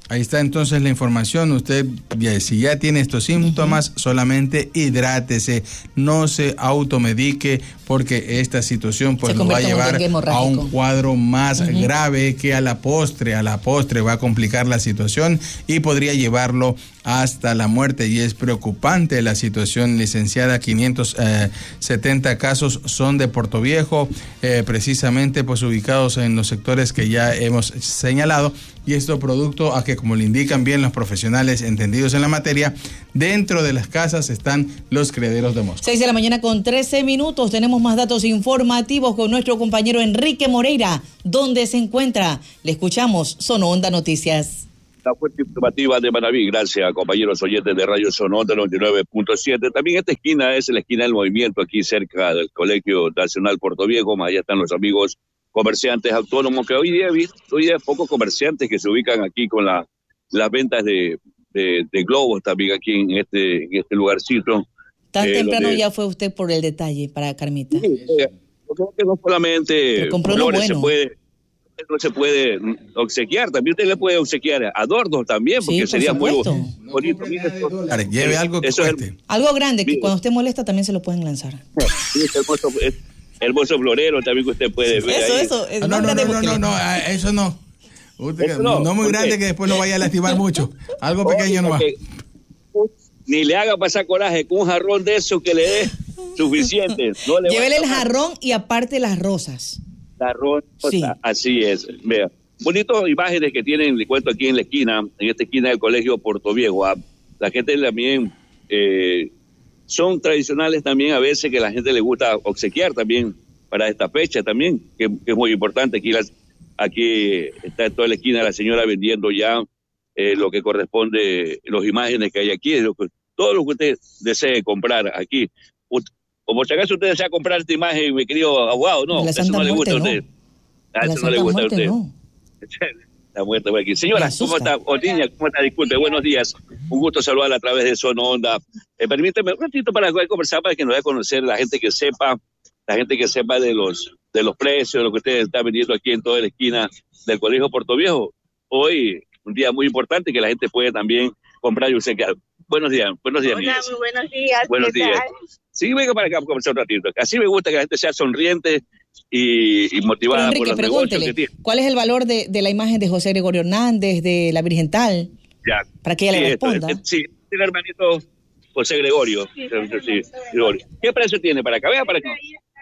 Ahí está entonces la información. Usted, ya, si ya tiene estos síntomas, uh-huh. solamente hidrátese, no se automedique, porque esta situación pues nos va a llevar a un cuadro más uh-huh. grave, que a la postre, a la postre va a complicar la situación y podría llevarlo hasta la muerte. Y es preocupante la situación, licenciada. Quinientos setenta casos son de Portoviejo, eh, precisamente pues ubicados en los sectores que ya hemos señalado, y esto producto a que, como le indican bien los profesionales entendidos en la materia, dentro de las casas están los criaderos de moscas. seis de la mañana con trece minutos. Tenemos más datos informativos con nuestro compañero Enrique Moreira. ¿Dónde se encuentra? Le escuchamos. Sononda Noticias. La fuente informativa de Manaví, gracias, compañeros oyentes de Radio Sononda noventa y nueve punto siete. También esta esquina es la esquina del movimiento, aquí cerca del Colegio Nacional Portoviejo. Allá están los amigos comerciantes autónomos, que hoy día hoy día pocos comerciantes que se ubican aquí con la, las ventas de, de, de globos también aquí en este, en este lugarcito. Tan eh, temprano donde... ya fue usted por el detalle para Carmita. Sí, eh, porque no solamente flores bueno. se puede... no se puede obsequiar, también usted le puede obsequiar adornos también, porque sí, sería supuesto. Muy bonito. Claro, lleve algo que cueste. Es, algo grande, que cuando usted molesta también se lo pueden lanzar. Sí, es hermoso, es hermoso florero también que usted puede ver eso, ahí. Eso, es ah, no, no, no, no, no, no, eso no. Usted, eso no. No muy grande que después no vaya a lastimar mucho. Algo pequeño no va. Ni le haga pasar coraje con un jarrón de eso que le dé suficiente. No le Llévele el jarrón y aparte las rosas. La rosa, sí. Así es. Vea, bonitas imágenes que tienen, le cuento aquí en la esquina, en esta esquina del Colegio Portoviejo. La gente también, eh, son tradicionales también a veces, que la gente le gusta obsequiar también para esta fecha también, que, que es muy importante. Aquí, las, aquí está en toda la esquina la señora vendiendo ya eh, lo que corresponde, las imágenes que hay aquí, lo que, todo lo que usted desee comprar aquí. O por si acaso usted desea comprar esta imagen, mi querido abogado, no, eso no le gusta a usted. A eso no le gusta a usted. La muerte por aquí. Señora, ¿cómo está? O niña, ¿cómo está? Disculpe, buenos días. Un gusto saludarla a través de Sononda. Eh, permíteme un ratito para conversar, para que nos dé a conocer la gente que sepa, la gente que sepa de los de los precios, de lo que usted está vendiendo aquí en toda la esquina del Colegio Portoviejo. Hoy, un día muy importante que la gente puede también comprar y obsequiar. Buenos días, buenos días. Hola, muy buenos días. Buenos días. Tal? Sí, venga para acá a conversar un ratito. Así me gusta que la gente sea sonriente y, y motivada. Enrique, por los negocios que tiene. ¿Cuál es el valor de, de la imagen de José Gregorio Hernández, de la Virgental? Ya. Para que ella sí, le responda. Esto, sí, el hermanito José Gregorio. Sí, sí, Gregorio. ¿Qué precio tiene para acá? Vea para acá.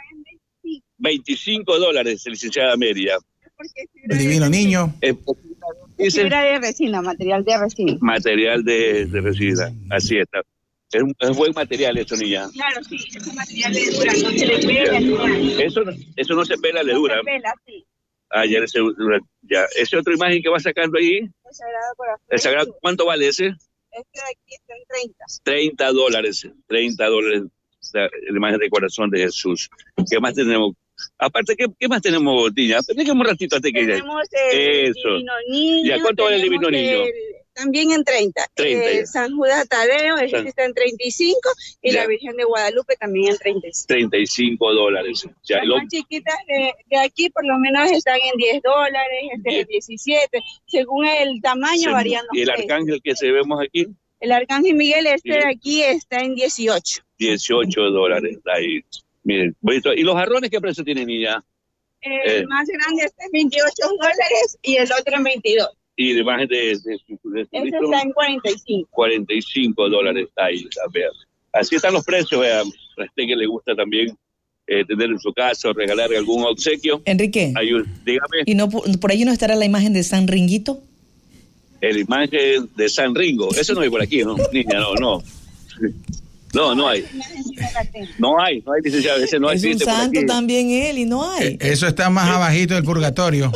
veinticinco dólares, licenciada Media. El divino niño. Eh, fibra de resina, material de resina. Material de, de resina, así está. Es un, es un buen material eso, niña. Claro, sí, es un material de dura, no se le pela ni nada. Eso, eso no se pela, le dura. No se pela, sí. Ah, ya, ese, ya. Esa otra imagen que va sacando ahí. El Sagrado Corazón. El Sagrado, ¿cuánto vale ese? Este de aquí está en treinta. treinta dólares, treinta dólares, la, la imagen del corazón de Jesús. ¿Qué más tenemos? Aparte, ¿qué, qué más tenemos, niña? Déjame un ratito antes que... Tenemos el Eso. Divino Niño. ¿Ya cuánto vale el Divino Niño? El, también en treinta. treinta eh, San Judas Tadeo, ese San... está en treinta y cinco. Y ya. La Virgen de Guadalupe también en treinta y cinco. treinta y cinco dólares. Ya, Las lo... más chiquitas de, de aquí por lo menos están en diez dólares, este es diecisiete. Según el tamaño sí. Varían los ¿Y el precios. arcángel que se vemos aquí? El Arcángel Miguel, este sí. de aquí está en dieciocho. dieciocho dólares. Ahí. Miren, bonito. ¿Y los jarrones qué precio tienen, niña? El eh. más grande está en veintiocho dólares y el otro en veintidós. Y de más de... de, de, de este está en cuarenta y cinco. cuarenta y cinco dólares ahí, vean. Así están los precios, vean. A usted que le gusta también eh, tener en su casa o regalar algún obsequio. Enrique, Ahí, dígame. ¿y no por, por ahí no estará la imagen de San Ringuito? El imagen de San Ringo. Eso no hay por aquí, ¿no? Niña, no, no. No, no hay. No hay, no hay, licenciado. Ese no es un santo también él y no hay. Eso está más abajito del purgatorio.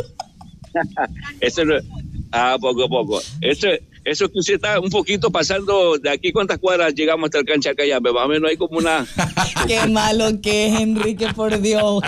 Eso no, ah, poco a poco. Eso, eso que usted está un poquito pasando de aquí, ¿cuántas cuadras llegamos hasta el cancha Cayambe? Más o menos hay como una... Qué malo que es, Enrique, por Dios.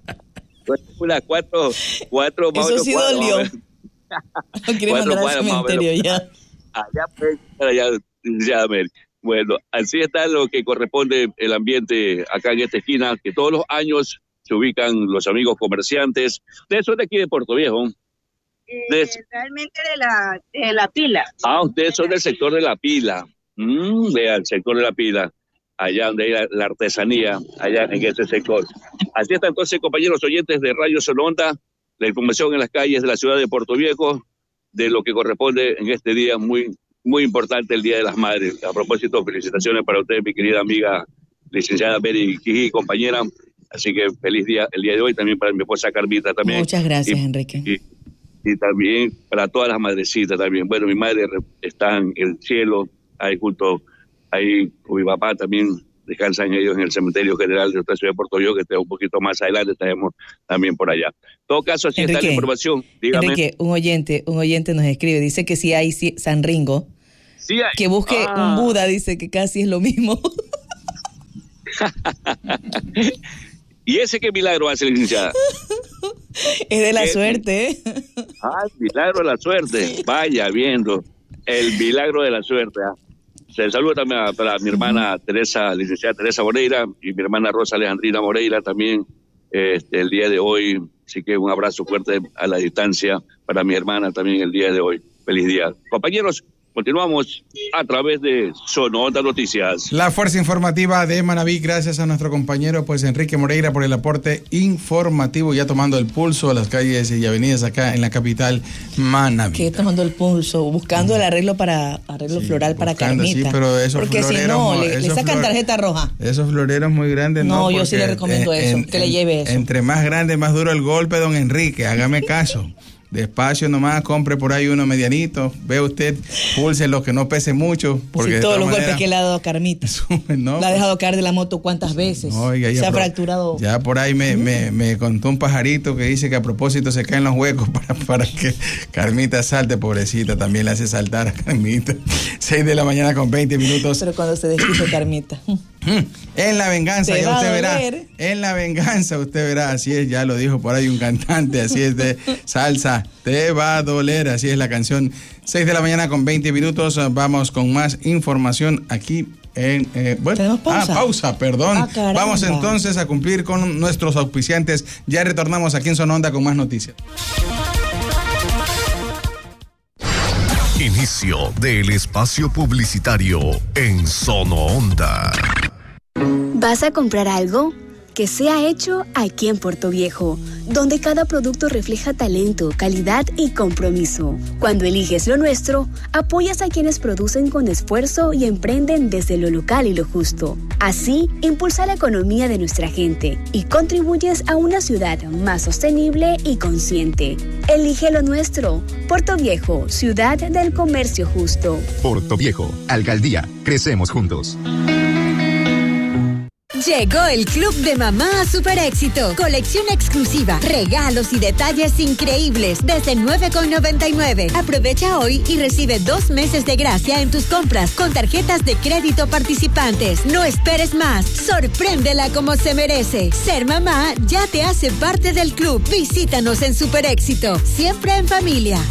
Unas cuatro, cuatro más eso sí cuadras, dolió. No quiere mandar al cementerio ya. Allá, allá, ya, bueno, así está lo que corresponde el ambiente acá en esta esquina, que todos los años se ubican los amigos comerciantes de eso de aquí de Portoviejo, Eh, realmente de la, de la pila. Ah, ustedes son del sector de la pila. Mm, del sector de la pila. Allá donde hay la, la artesanía, allá en ese sector. Así está entonces, compañeros oyentes de Radio Sononda, la información en las calles de la ciudad de Puerto Viejo, de lo que corresponde en este día muy, muy importante, el Día de las Madres. A propósito, felicitaciones para usted, mi querida amiga licenciada Mary Quiji, compañera. Así que feliz día el día de hoy, también para mi esposa Carmita también. Muchas gracias, y, Enrique. Y, y también para todas las madrecitas también. Bueno, mi madre está en el cielo, ahí junto, ahí con mi papá también, descansan ellos en el cementerio general de nuestra ciudad de Puerto Viejo, que está un poquito más adelante, estaremos también por allá. En todo caso, así Enrique, está la información. Dígame. Enrique, un oyente, un oyente nos escribe, dice que si hay San Ringo, sí hay. Que busque ah. un Buda, dice que casi es lo mismo. ¿Y ese qué milagro hace, licenciada? Es de la ¿Qué? suerte, ¿eh? Ah, el milagro de la suerte. Sí. Vaya viendo, el milagro de la suerte. ¿eh? Se saluda también a, para mi hermana Teresa, licenciada Teresa Moreira, y mi hermana Rosa Alejandrina Moreira también, este, el día de hoy. Así que un abrazo fuerte a la distancia para mi hermana también el día de hoy. Feliz día. Compañeros, continuamos a través de Sononda Noticias. La fuerza informativa de Manabí, gracias a nuestro compañero pues Enrique Moreira por el aporte informativo, ya tomando el pulso a las calles y avenidas acá en la capital Manabí. ¿Qué tomando el pulso? Buscando el arreglo para arreglo sí, floral para Carmita. Sí, pero esos Porque si no, le, le sacan tarjeta roja. Esos floreros muy grandes no. No, yo sí le recomiendo en, eso, en, que le lleve eso. Entre más grande, más duro el golpe, don Enrique, hágame caso. Despacio nomás, compre por ahí uno medianito, ve usted, pulse lo que no pese mucho. Porque sí, todos los manera, golpes que le ha dado Carmita. No, la ha dejado caer de la moto cuántas veces. No, oiga, se ha pro, fracturado. Ya por ahí me, mm. me, me contó un pajarito que dice que a propósito se caen los huecos para, para que Carmita salte, pobrecita, también le hace saltar a Carmita. seis de la mañana con veinte minutos. Pero cuando se desquite Carmita. En la venganza, ya usted verá. En la venganza, usted verá. Así es, ya lo dijo por ahí un cantante, así es de salsa. Te va a doler, así es la canción. seis de la mañana con veinte minutos. Vamos con más información aquí en. Eh, bueno, ¿Tenemos pausa? Ah, pausa, perdón. Ah, vamos entonces a cumplir con nuestros auspiciantes. Ya retornamos aquí en Sononda con más noticias. Inicio del espacio publicitario en Sononda. ¿Vas a comprar algo? Que sea hecho aquí en Puerto Viejo, donde cada producto refleja talento, calidad y compromiso. Cuando eliges lo nuestro, apoyas a quienes producen con esfuerzo y emprenden desde lo local y lo justo. Así, impulsa la economía de nuestra gente y contribuyes a una ciudad más sostenible y consciente. Elige lo nuestro. Puerto Viejo, ciudad del comercio justo. Puerto Viejo, alcaldía, crecemos juntos. Llegó el Club de Mamá a Super Éxito. Colección exclusiva, regalos y detalles increíbles desde nueve con noventa y nueve. Aprovecha hoy y recibe dos meses de gracia en tus compras con tarjetas de crédito participantes. No esperes más. Sorpréndela como se merece. Ser mamá ya te hace parte del club. Visítanos en Super Éxito. Siempre en familia.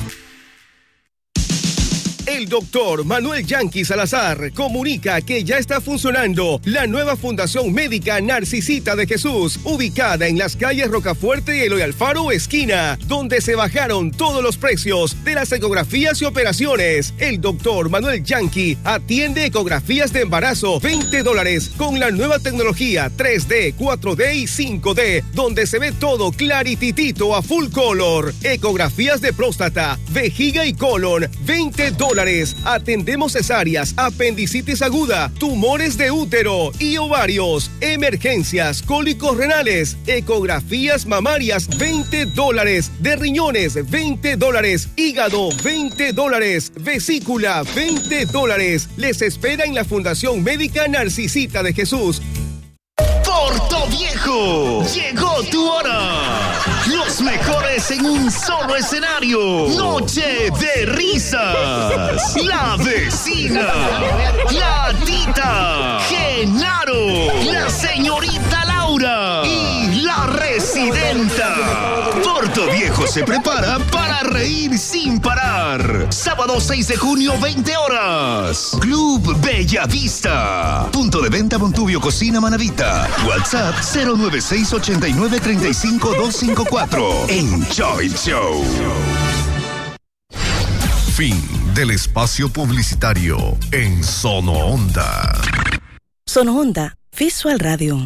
El doctor Manuel Yanqui Salazar comunica que ya está funcionando la nueva Fundación Médica Narcisita de Jesús, ubicada en las calles Rocafuerte y Eloy Alfaro, esquina, donde se bajaron todos los precios de las ecografías y operaciones. El doctor Manuel Yanqui atiende ecografías de embarazo, veinte dólares, con la nueva tecnología tres D, cuatro D y cinco D, donde se ve todo clarititito a full color. Ecografías de próstata, vejiga y colon, veinte dólares. Atendemos cesáreas, apendicitis aguda, tumores de útero y ovarios, emergencias, cólicos renales, ecografías mamarias, veinte dólares, de riñones, veinte dólares, hígado, veinte dólares, vesícula, veinte dólares. Les espera en la Fundación Médica Narcisita de Jesús. Puerto Viejo, llegó tu hora. Los mejores en un solo escenario. Noche de risas. La vecina, la Tita, Genaro, la señorita Laura y la residenta. Puerto Viejo se prepara para reír sin parar. Sábado seis de junio, veinte horas. Club Bella Vista. Punto de venta Montubio Cocina Manavita. WhatsApp cero nueve seis ocho nueve tres cinco dos cinco cuatro. Enjoy Show. Fin del espacio publicitario en Sono Onda. Sono Onda, Visual Radio.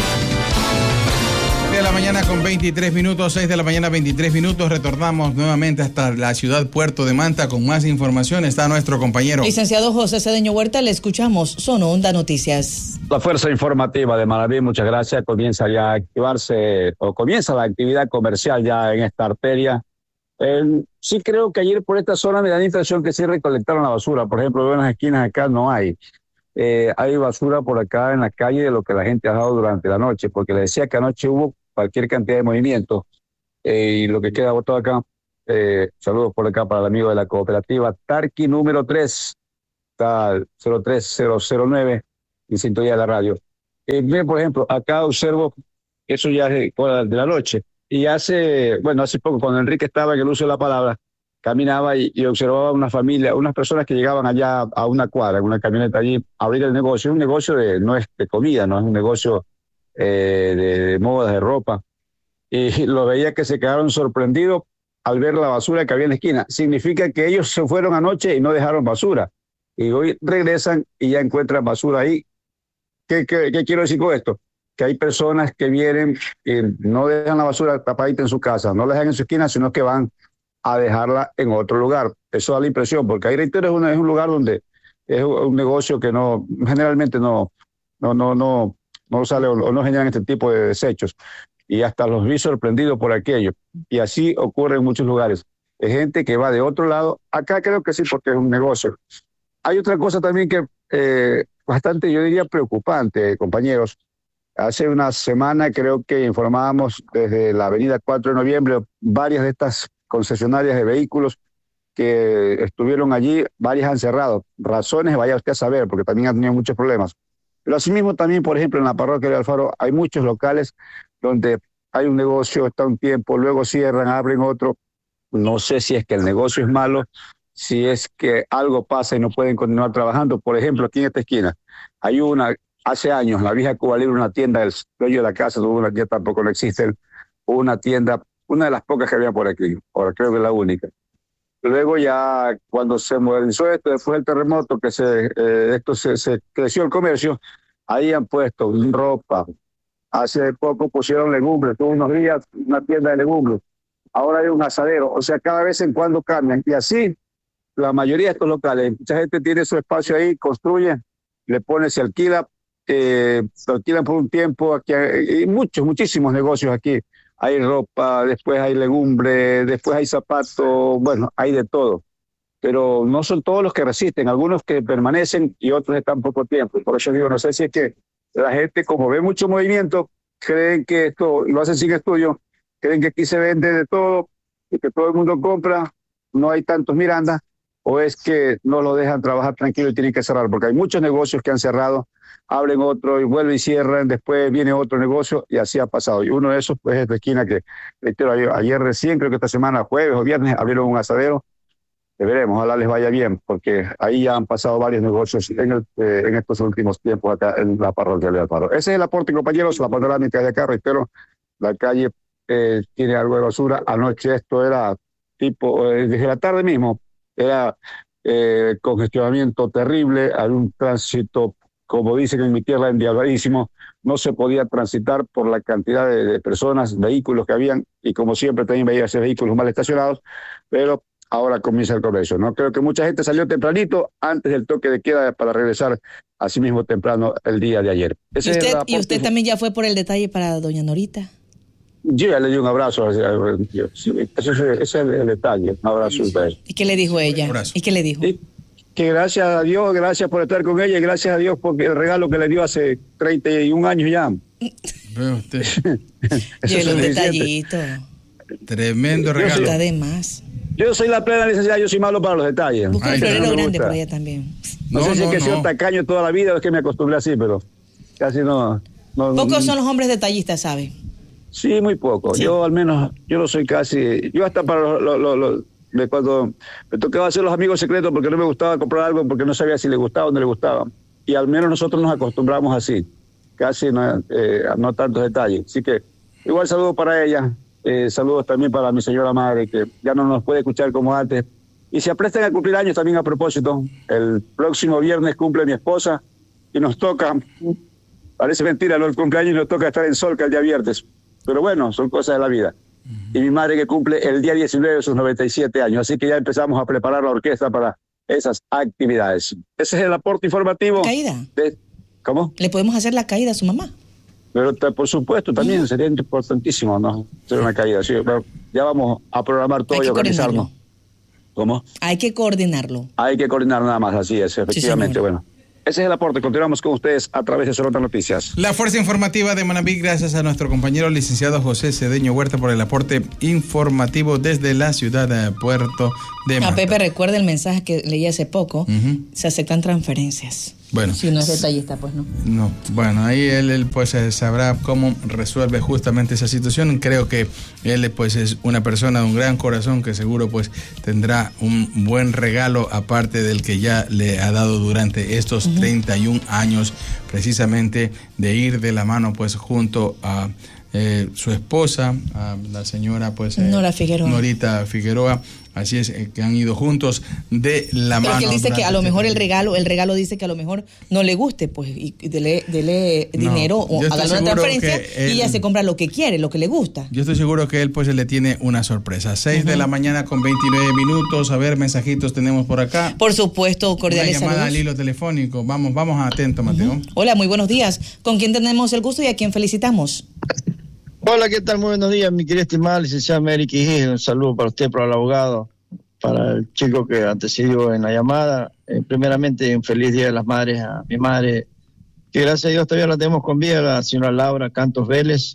De la mañana con veintitrés minutos, seis de la mañana veintitrés minutos, retornamos nuevamente hasta la ciudad Puerto de Manta con más información. Está nuestro compañero licenciado José Cedeño Huerta, le escuchamos. Sono Onda Noticias. La fuerza informativa de Manaví, muchas gracias, comienza ya a activarse o comienza la actividad comercial ya en esta arteria. Eh, sí creo que ayer por esta zona me da la impresión que sí recolectaron la basura. Por ejemplo, veo en las esquinas acá no hay. Eh, hay basura por acá en la calle de lo que la gente ha dejado durante la noche, porque le decía que anoche hubo cualquier cantidad de movimiento eh, y lo que queda botado acá, eh, saludos por acá para el amigo de la cooperativa Tarqui número tres, está cero tres cero cero nueve en sintonía de la radio. Eh, bien, por ejemplo, acá observo, eso ya es hora de la noche, y hace, bueno, hace poco cuando Enrique estaba en el uso de la palabra, caminaba y, y observaba una familia, unas personas que llegaban allá a una cuadra, en una camioneta allí, a abrir el negocio. Es un negocio de, no es de comida, no es un negocio eh, de, de modas, de ropa. Y lo veía que se quedaron sorprendidos al ver la basura que había en la esquina. Significa que ellos se fueron anoche y no dejaron basura. Y hoy regresan y ya encuentran basura ahí. ¿Qué, qué, qué quiero decir con esto? Que hay personas que vienen y no dejan la basura tapadita en su casa, no la dejan en su esquina, sino que van a dejarla en otro lugar. Eso da la impresión, porque ahí reitero, es, una, es un lugar donde es un negocio que no, generalmente no, no, no, no, no sale o no generan este tipo de desechos. Y hasta los vi sorprendidos por aquello. Y así ocurre en muchos lugares. Hay gente que va de otro lado. Acá creo que sí, porque es un negocio. Hay otra cosa también que eh, bastante, yo diría, preocupante, compañeros. Hace una semana creo que informábamos desde la avenida cuatro de noviembre, varias de estas concesionarias de vehículos que estuvieron allí, varias han cerrado. Razones, vaya usted a saber, porque también han tenido muchos problemas. Pero asimismo también, por ejemplo, en la parroquia de Alfaro hay muchos locales donde hay un negocio, está un tiempo, luego cierran, abren otro. No sé si es que el negocio es malo, si es que algo pasa y no pueden continuar trabajando. Por ejemplo, aquí en esta esquina hay una, hace años, la vieja Cuba Libre, una tienda, el dueño de la casa tuvo una tienda, tampoco no existe, una tienda, una de las pocas que había por aquí, ahora creo que es la única. Luego ya cuando se modernizó esto, después del terremoto, que se, eh, esto se, se creció el comercio, ahí han puesto ropa. Hace poco pusieron legumbres, tuvo unos días una tienda de legumbres. Ahora hay un asadero, o sea, cada vez en cuando cambian. Y así, la mayoría de estos locales, mucha gente tiene su espacio ahí, construye, le pone, se alquila, eh, se alquilan por un tiempo. Aquí hay muchos, muchísimos negocios aquí. Hay ropa, después hay legumbre, después hay zapatos, bueno, hay de todo. Pero no son todos los que resisten, algunos que permanecen y otros están poco tiempo. Por eso digo, no sé si es que la gente, como ve mucho movimiento, creen que esto, lo hacen sin estudio, creen que aquí se vende de todo y que todo el mundo compra, no hay tantos Miranda, o es que no lo dejan trabajar tranquilo y tienen que cerrar, porque hay muchos negocios que han cerrado, abren otro y vuelven y cierran, después viene otro negocio y así ha pasado. Y uno de esos pues, es de esquina que, reitero, ayer, ayer recién, creo que esta semana, jueves o viernes, abrieron un asadero. Veremos, ojalá les vaya bien, porque ahí ya han pasado varios negocios en, el, eh, en estos últimos tiempos acá en la parroquia de Alfaro. Ese es el aporte, compañeros, la panorámica de acá, reitero, la calle eh, tiene algo de basura. Anoche esto era tipo, eh, desde la tarde mismo, era eh, congestionamiento terrible, había un tránsito, como dicen en mi tierra, endiabladísimo, no se podía transitar por la cantidad de, de personas, vehículos que habían, y como siempre también veía esos vehículos mal estacionados, pero ahora comienza el comercio, ¿no? Creo que mucha gente salió tempranito antes del toque de queda para regresar así mismo temprano el día de ayer. Ese ¿Y, usted, ¿Y usted también ya fue por el detalle para doña Norita? Yo ya le di un abrazo. Ese es el detalle, un abrazo. ¿Y qué le dijo ella? ¿Y qué le dijo? Y que gracias a Dios, gracias por estar con ella y gracias a Dios por el regalo que le dio hace treinta y un años ya. Ve usted. Yo es un detallito. Tremendo regalo. Está de más. Yo soy la plena licenciada, yo soy malo para los detalles. Busca un florero no grande por allá también. No, no sé no, si es que no. he sido tacaño toda la vida o es que me acostumbré así, pero casi no. no Pocos no, son los hombres detallistas, ¿sabe? Sí, muy poco. Sí. Yo al menos, yo lo soy casi. Yo hasta para los, los, los, los de cuando me tocaba hacer los amigos secretos porque no me gustaba comprar algo porque no sabía si le gustaba o no le gustaba. Y al menos nosotros nos acostumbramos así, casi no, eh, no tantos detalles. Así que igual saludos para ella. Eh, saludos también para mi señora madre, que ya no nos puede escuchar como antes, Y se aprestan a cumplir años también a propósito. El próximo viernes cumple mi esposa y nos toca, parece mentira, ¿no? El cumpleaños nos toca estar en Solca el día viernes. Pero bueno, son cosas de la vida. Uh-huh. Y mi madre que cumple el día diecinueve de sus noventa y siete años. Así que ya empezamos a preparar la orquesta para esas actividades. Ese es el aporte informativo. ¿Caída? De, ¿Cómo? ¿Le podemos hacer la caída a su mamá? Pero por supuesto, también uh-huh. sería importantísimo, ¿no? Hacer una caída. Sí, ya vamos a programar todo y organizarnos. ¿Cómo? Hay que coordinarlo. Hay que coordinar nada más, así es, efectivamente. Sí, bueno, ese es el aporte. Continuamos con ustedes a través de Solo Noticias. La fuerza informativa de Manabí, gracias a nuestro compañero licenciado José Cedeño Huerta por el aporte informativo desde la ciudad de Puerto de Manta. A Pepe, recuerda el mensaje que leí hace poco. Uh-huh. Se aceptan transferencias. Bueno. Si no es detallista, pues no. No, bueno, ahí él, él pues sabrá cómo resuelve justamente esa situación. Creo que él pues es una persona de un gran corazón que seguro pues tendrá un buen regalo aparte del que ya le ha dado durante estos uh-huh. treinta y un años precisamente de ir de la mano pues junto a eh, su esposa, a la señora pues eh, Nora Figueroa. Norita Figueroa. Así es, eh, que han ido juntos de la Pero mano. Que él dice que a lo mejor el regalo, el regalo dice que a lo mejor no le guste, pues, y, y dele, dele no, dinero o hágale una transferencia él, y ella se compra lo que quiere, lo que le gusta. Yo estoy seguro que él pues le tiene una sorpresa. Seis uh-huh. de la mañana con veintinueve minutos. A ver, mensajitos tenemos por acá. Por supuesto, cordiales saludos. Una llamada saludos. al hilo telefónico. Vamos, vamos atento, Mateo. Uh-huh. Hola, muy buenos días. ¿Con quién tenemos el gusto y a quién felicitamos? Hola, ¿qué tal? Muy buenos días, mi querida estimada licenciada Mary Quijí. Un saludo para usted, para el abogado, para el chico que antecedió en la llamada. Eh, primeramente, un feliz Día de las Madres a mi madre, que gracias a Dios todavía la tenemos con vida, la señora Laura Cantos Vélez,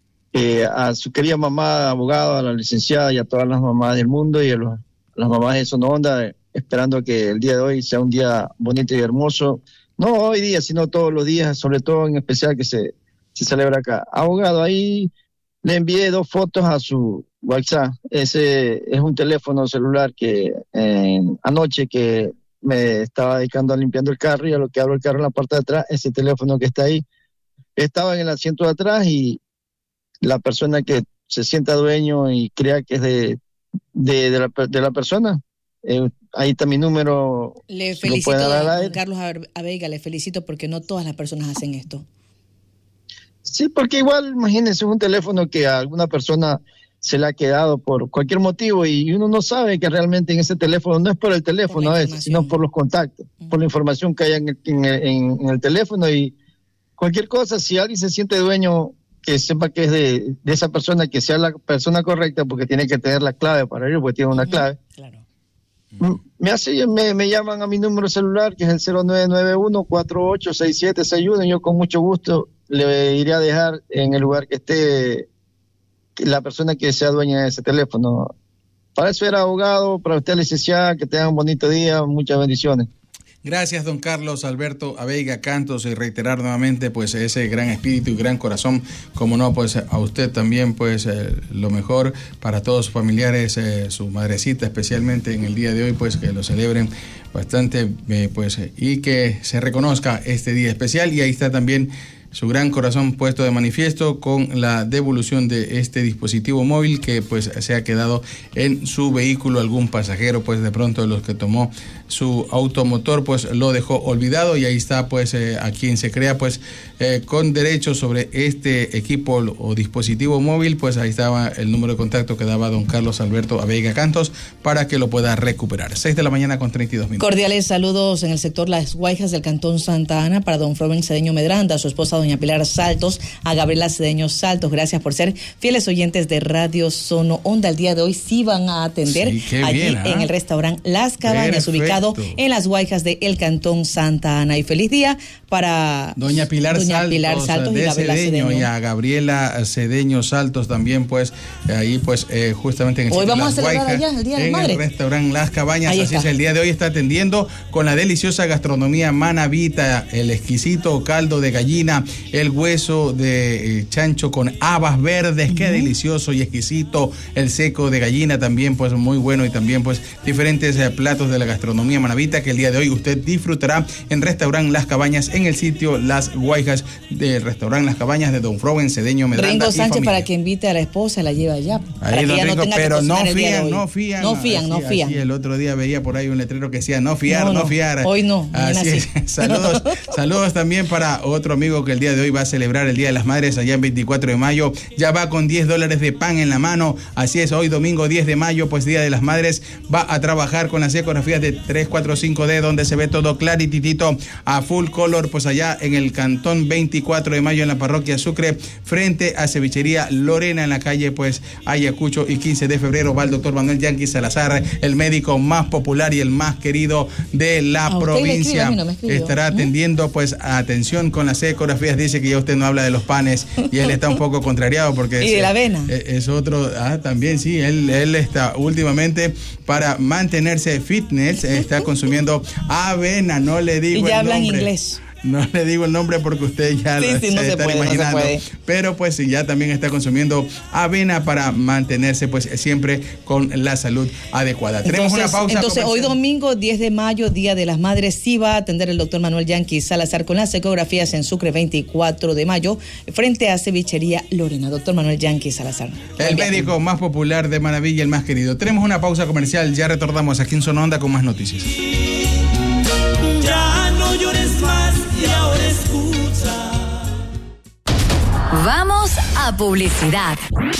eh, a su querida mamá, abogada, a la licenciada y a todas las mamás del mundo y a, los, a las mamás de Sononda, eh, esperando que el día de hoy sea un día bonito y hermoso. No hoy día, sino todos los días, sobre todo en especial que se, se celebra acá. Abogado, ahí le envié dos fotos a su WhatsApp. Ese es un teléfono celular que eh, anoche que me estaba dedicando a limpiando el carro y a lo que abro el carro en la parte de atrás, ese teléfono que está ahí estaba en el asiento de atrás y la persona que se sienta dueño y crea que es de, de, de, la, de la persona, eh, ahí está mi número. Le felicito, don Carlos Abeiga, le felicito porque no todas las personas hacen esto. Sí, porque igual, imagínense, un teléfono que a alguna persona se le ha quedado por cualquier motivo y uno no sabe que realmente en ese teléfono no es por el teléfono, a veces, sino por los contactos, uh-huh. por la información que hay en el, en, el, en el teléfono y cualquier cosa, si alguien se siente dueño, que sepa que es de, de esa persona, que sea la persona correcta, porque tiene que tener la clave para ir, porque tiene una uh-huh. clave. Claro. Uh-huh. Me, hace, me, me llaman a mi número celular, que es el cero nueve nueve uno, cuatro ocho seis siete seis uno, y yo con mucho gusto le iré a dejar en el lugar que esté la persona que sea dueña de ese teléfono. Para eso era abogado, para usted licenciada, que tengan un bonito día, muchas bendiciones. Gracias, don Carlos Alberto Abeiga Cantos, y reiterar nuevamente pues ese gran espíritu y gran corazón, como no, pues a usted también pues eh, lo mejor para todos sus familiares, eh, su madrecita especialmente en el día de hoy, pues que lo celebren bastante eh, pues y que se reconozca este día especial. Y ahí está también su gran corazón puesto de manifiesto con la devolución de este dispositivo móvil que pues se ha quedado en su vehículo. Algún pasajero pues de pronto de los que tomó su automotor pues lo dejó olvidado, y ahí está pues eh, a quien se crea pues eh, con derechos sobre este equipo o dispositivo móvil, pues ahí estaba el número de contacto que daba don Carlos Alberto Abeiga Cantos para que lo pueda recuperar. seis de la mañana con treinta y dos minutos. Cordiales saludos en el sector Las Guayjas del Cantón Santa Ana para don Florben Cedeño Medranda, a su esposa doña Pilar Saltos, a Gabriela Cedeño Saltos. Gracias por ser fieles oyentes de Radio Sono Onda. El día de hoy sí van a atender sí, allí bien, ¿eh? en el restaurante Las Cabañas, Perfecto. ubicado en Las Guayjas del Cantón Santa Ana. Y feliz día para doña Pilar doña Saltos, Pilar Saltos de y Gabriela Cedeño, Cedeño y a Gabriela Cedeño Saltos también, pues ahí pues eh, justamente en el hoy vamos Las a celebrar Guayjas, allá el Día de la en Madre. el restaurante Las Cabañas. Ahí así está. Es, el día de hoy está atendiendo con la deliciosa gastronomía manabita, el exquisito caldo de gallina el hueso de eh, chancho con habas verdes, uh-huh. qué delicioso y exquisito, el seco de gallina también pues muy bueno, y también pues diferentes eh, platos de la gastronomía manabita que el día de hoy usted disfrutará en Restaurant Las Cabañas, en el sitio Las Guayjas del Restaurant Las Cabañas de Don Froben Cedeño Medrano. Ringo Sánchez, para que invite a la esposa, la lleva allá. Ahí Don Ringo, no pero no fían, no fían. No fían, no fían. El otro día veía por ahí un letrero que decía no fiar, no, no, no fiar. Hoy no. Así es. Saludos, saludos también para otro amigo que el día de hoy va a celebrar el Día de las Madres allá en veinticuatro de mayo. Ya va con diez dólares de pan en la mano. Así es, hoy domingo diez de mayo, pues Día de las Madres, va a trabajar con las ecografías de tres, cuatro, cinco D, donde se ve todo clarititito a full color, pues allá en el cantón veinticuatro de mayo en la parroquia Sucre, frente a Cevichería Lorena en la calle pues Ayacucho, y quince de febrero va el doctor Manuel Yanqui Salazar, el médico más popular y el más querido de la ah, provincia. Escribe, no estará atendiendo pues atención con las ecografías. Dice que ya usted no habla de los panes y él está un poco contrariado porque y de la avena es, es otro, ah, también sí, él, él está últimamente para mantenerse fitness, está consumiendo avena, no le digo y ya el hablan nombre. Inglés. No le digo el nombre porque usted ya sí, lo sí, no está puede, imaginando. No se puede. Pero pues ya también está consumiendo avena para mantenerse pues siempre con la salud adecuada. Entonces, Tenemos una pausa. Entonces hoy domingo diez de mayo, Día de las Madres, sí va a atender el doctor Manuel Yanqui Salazar con las ecografías en Sucre veinticuatro de mayo frente a Cevichería Lorena. Doctor Manuel Yanqui Salazar. El médico más popular de Manabí y el más querido. Tenemos una pausa comercial, ya retornamos aquí en Zona Onda con más noticias. Ya no llores más y ahora escucha. Vamos a publicidad.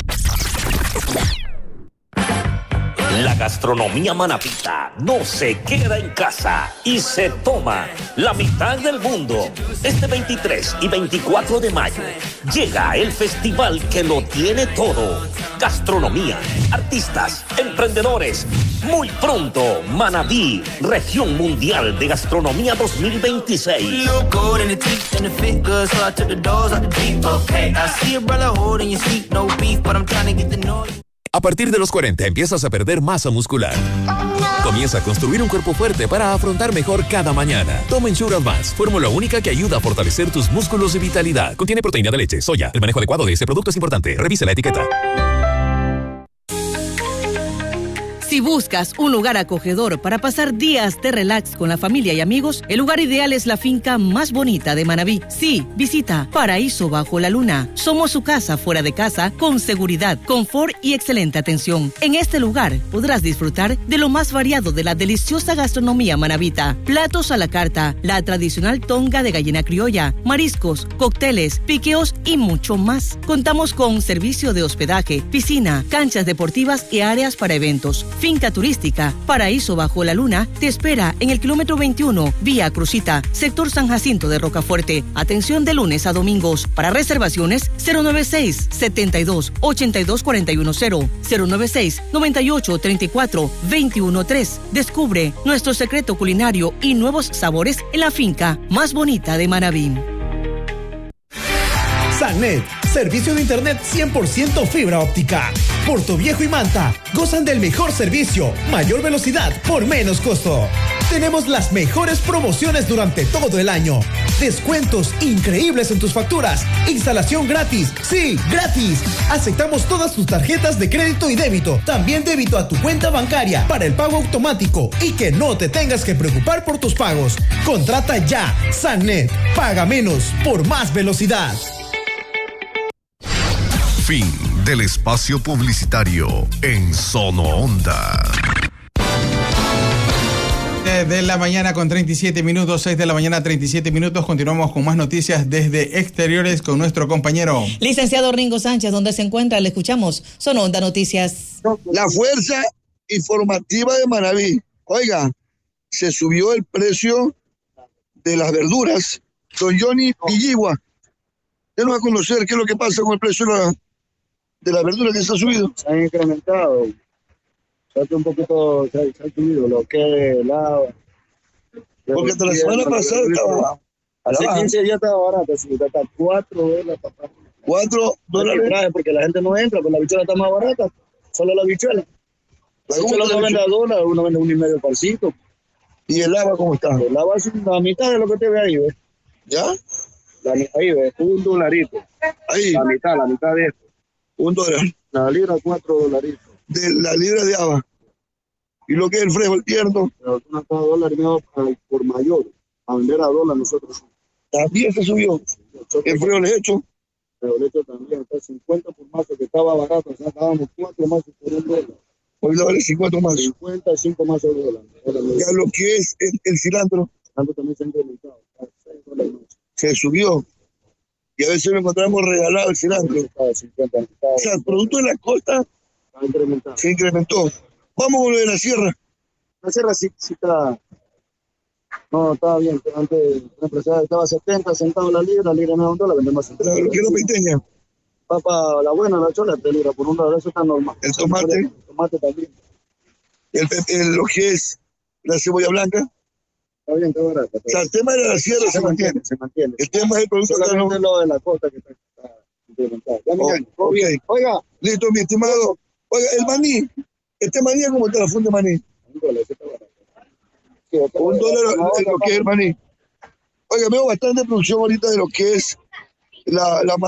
La gastronomía manabita no se queda en casa y se toma la mitad del mundo. Este veintitrés y veinticuatro de mayo llega el festival que lo tiene todo. Gastronomía, artistas, emprendedores. Muy pronto, Manabí, Región Mundial de Gastronomía dos mil veintiséis. A partir de los cuarenta empiezas a perder masa muscular. Comienza a construir un cuerpo fuerte para afrontar mejor cada mañana. Toma Ensure Advance, fórmula única que ayuda a fortalecer tus músculos y vitalidad. Contiene proteína de leche, soya. El manejo adecuado de este producto es importante. Revise la etiqueta. Si buscas un lugar acogedor para pasar días de relax con la familia y amigos, el lugar ideal es la finca más bonita de Manabí. Sí, visita Paraíso Bajo la Luna. Somos su casa fuera de casa, con seguridad, confort y excelente atención. En este lugar podrás disfrutar de lo más variado de la deliciosa gastronomía manabita. Platos a la carta, la tradicional tonga de gallina criolla, mariscos, cócteles, piqueos y mucho más. Contamos con servicio de hospedaje, piscina, canchas deportivas y áreas para eventos. Finca turística Paraíso Bajo la Luna te espera en el kilómetro veintiuno, vía Crucita, sector San Jacinto de Rocafuerte. Atención de lunes a domingos. Para reservaciones, cero noventa y seis, setenta y dos, ochenta y dos cuarenta y uno cero, cero noventa y seis, noventa y ocho, treinta y cuatro, veintiuno tres. Descubre nuestro secreto culinario y nuevos sabores en la finca más bonita de Manabí. Sanet, servicio de internet cien por ciento fibra óptica. Portoviejo y Manta gozan del mejor servicio, mayor velocidad por menos costo. Tenemos las mejores promociones durante todo el año. Descuentos increíbles en tus facturas. Instalación gratis. Sí, gratis. Aceptamos todas tus tarjetas de crédito y débito. También débito a tu cuenta bancaria para el pago automático y que no te tengas que preocupar por tus pagos. Contrata ya. Sanet. Paga menos por más velocidad. Fin del espacio publicitario en Zona Onda. De la mañana con treinta y siete minutos, seis de la mañana treinta y siete minutos. Continuamos con más noticias desde exteriores con nuestro compañero licenciado Ringo Sánchez. ¿Dónde se encuentra? Le escuchamos. Zona Onda Noticias. La Fuerza Informativa de Manabí. Oiga, se subió el precio de las verduras. Don Johnny Villigua, usted nos va a conocer qué es lo que pasa con el precio de la, de la verdura que se ha subido. Se han incrementado. Se ha un poquito, se ha, se ha subido lo que es el agua. Porque hasta la semana pasada estaba... Hace quince días estaba barata, sí, hasta cuatro dólares, papá. ¿Cuatro dólares? Porque la gente no entra, pues la bichuela está más barata. Solo la bichuela. La bichuela no vende a dólar, uno vende uno y medio parcito. ¿Y el agua cómo está? El agua es la mitad de lo que te ve ahí, ¿ves? ¿Ya? La, ahí ves, un dolarito. Ahí. La mitad, la mitad de esto. Un dólar. La libra, cuatro dolaritos. De la libra de haba. Y lo que es el fresco, el tierno. Pero una cada dólar y medio por mayor. A vender a dólar nosotros. También se subió. El frío le hecho. Pero el hecho también está cincuenta por mazo, que estaba barato. O sea, dábamos cuatro mazos por un dólar. Hoy le vale cincuenta mazos. cincuenta y cinco mazos de dólar. Ya lo que es el, el cilantro. El cilantro también se ha incrementado. Se subió. Y a veces lo encontramos regalado el cilantro. cincuenta, o sea, el producto de la costa se incrementó. Vamos con lo de la sierra. La sierra sí, sí está... No, estaba bien. Antes la empresa estaba setenta centavos la libra, la libra no es un dólar, vendemos setenta. ¿Qué es lo peiteña? Papa, la buena, la chola, tres libras por un dólar, eso está normal. El tomate. El tomate también. El, el, lo que es la cebolla blanca. Está bien, está barato. O sea, el tema de la sierra se, se mantiene. mantiene. Se mantiene. El tema es el producto solamente no... lo de la costa que está, está implementado. Ya, oh, oh, okay. Oiga. Listo, mi estimado. Oiga, el maní. Este maní, ¿cómo está la funda de maní? Un dólar, ese está barato. Sí, un dólar en lo que es el maní. Oiga, veo bastante producción ahorita de lo que es la, la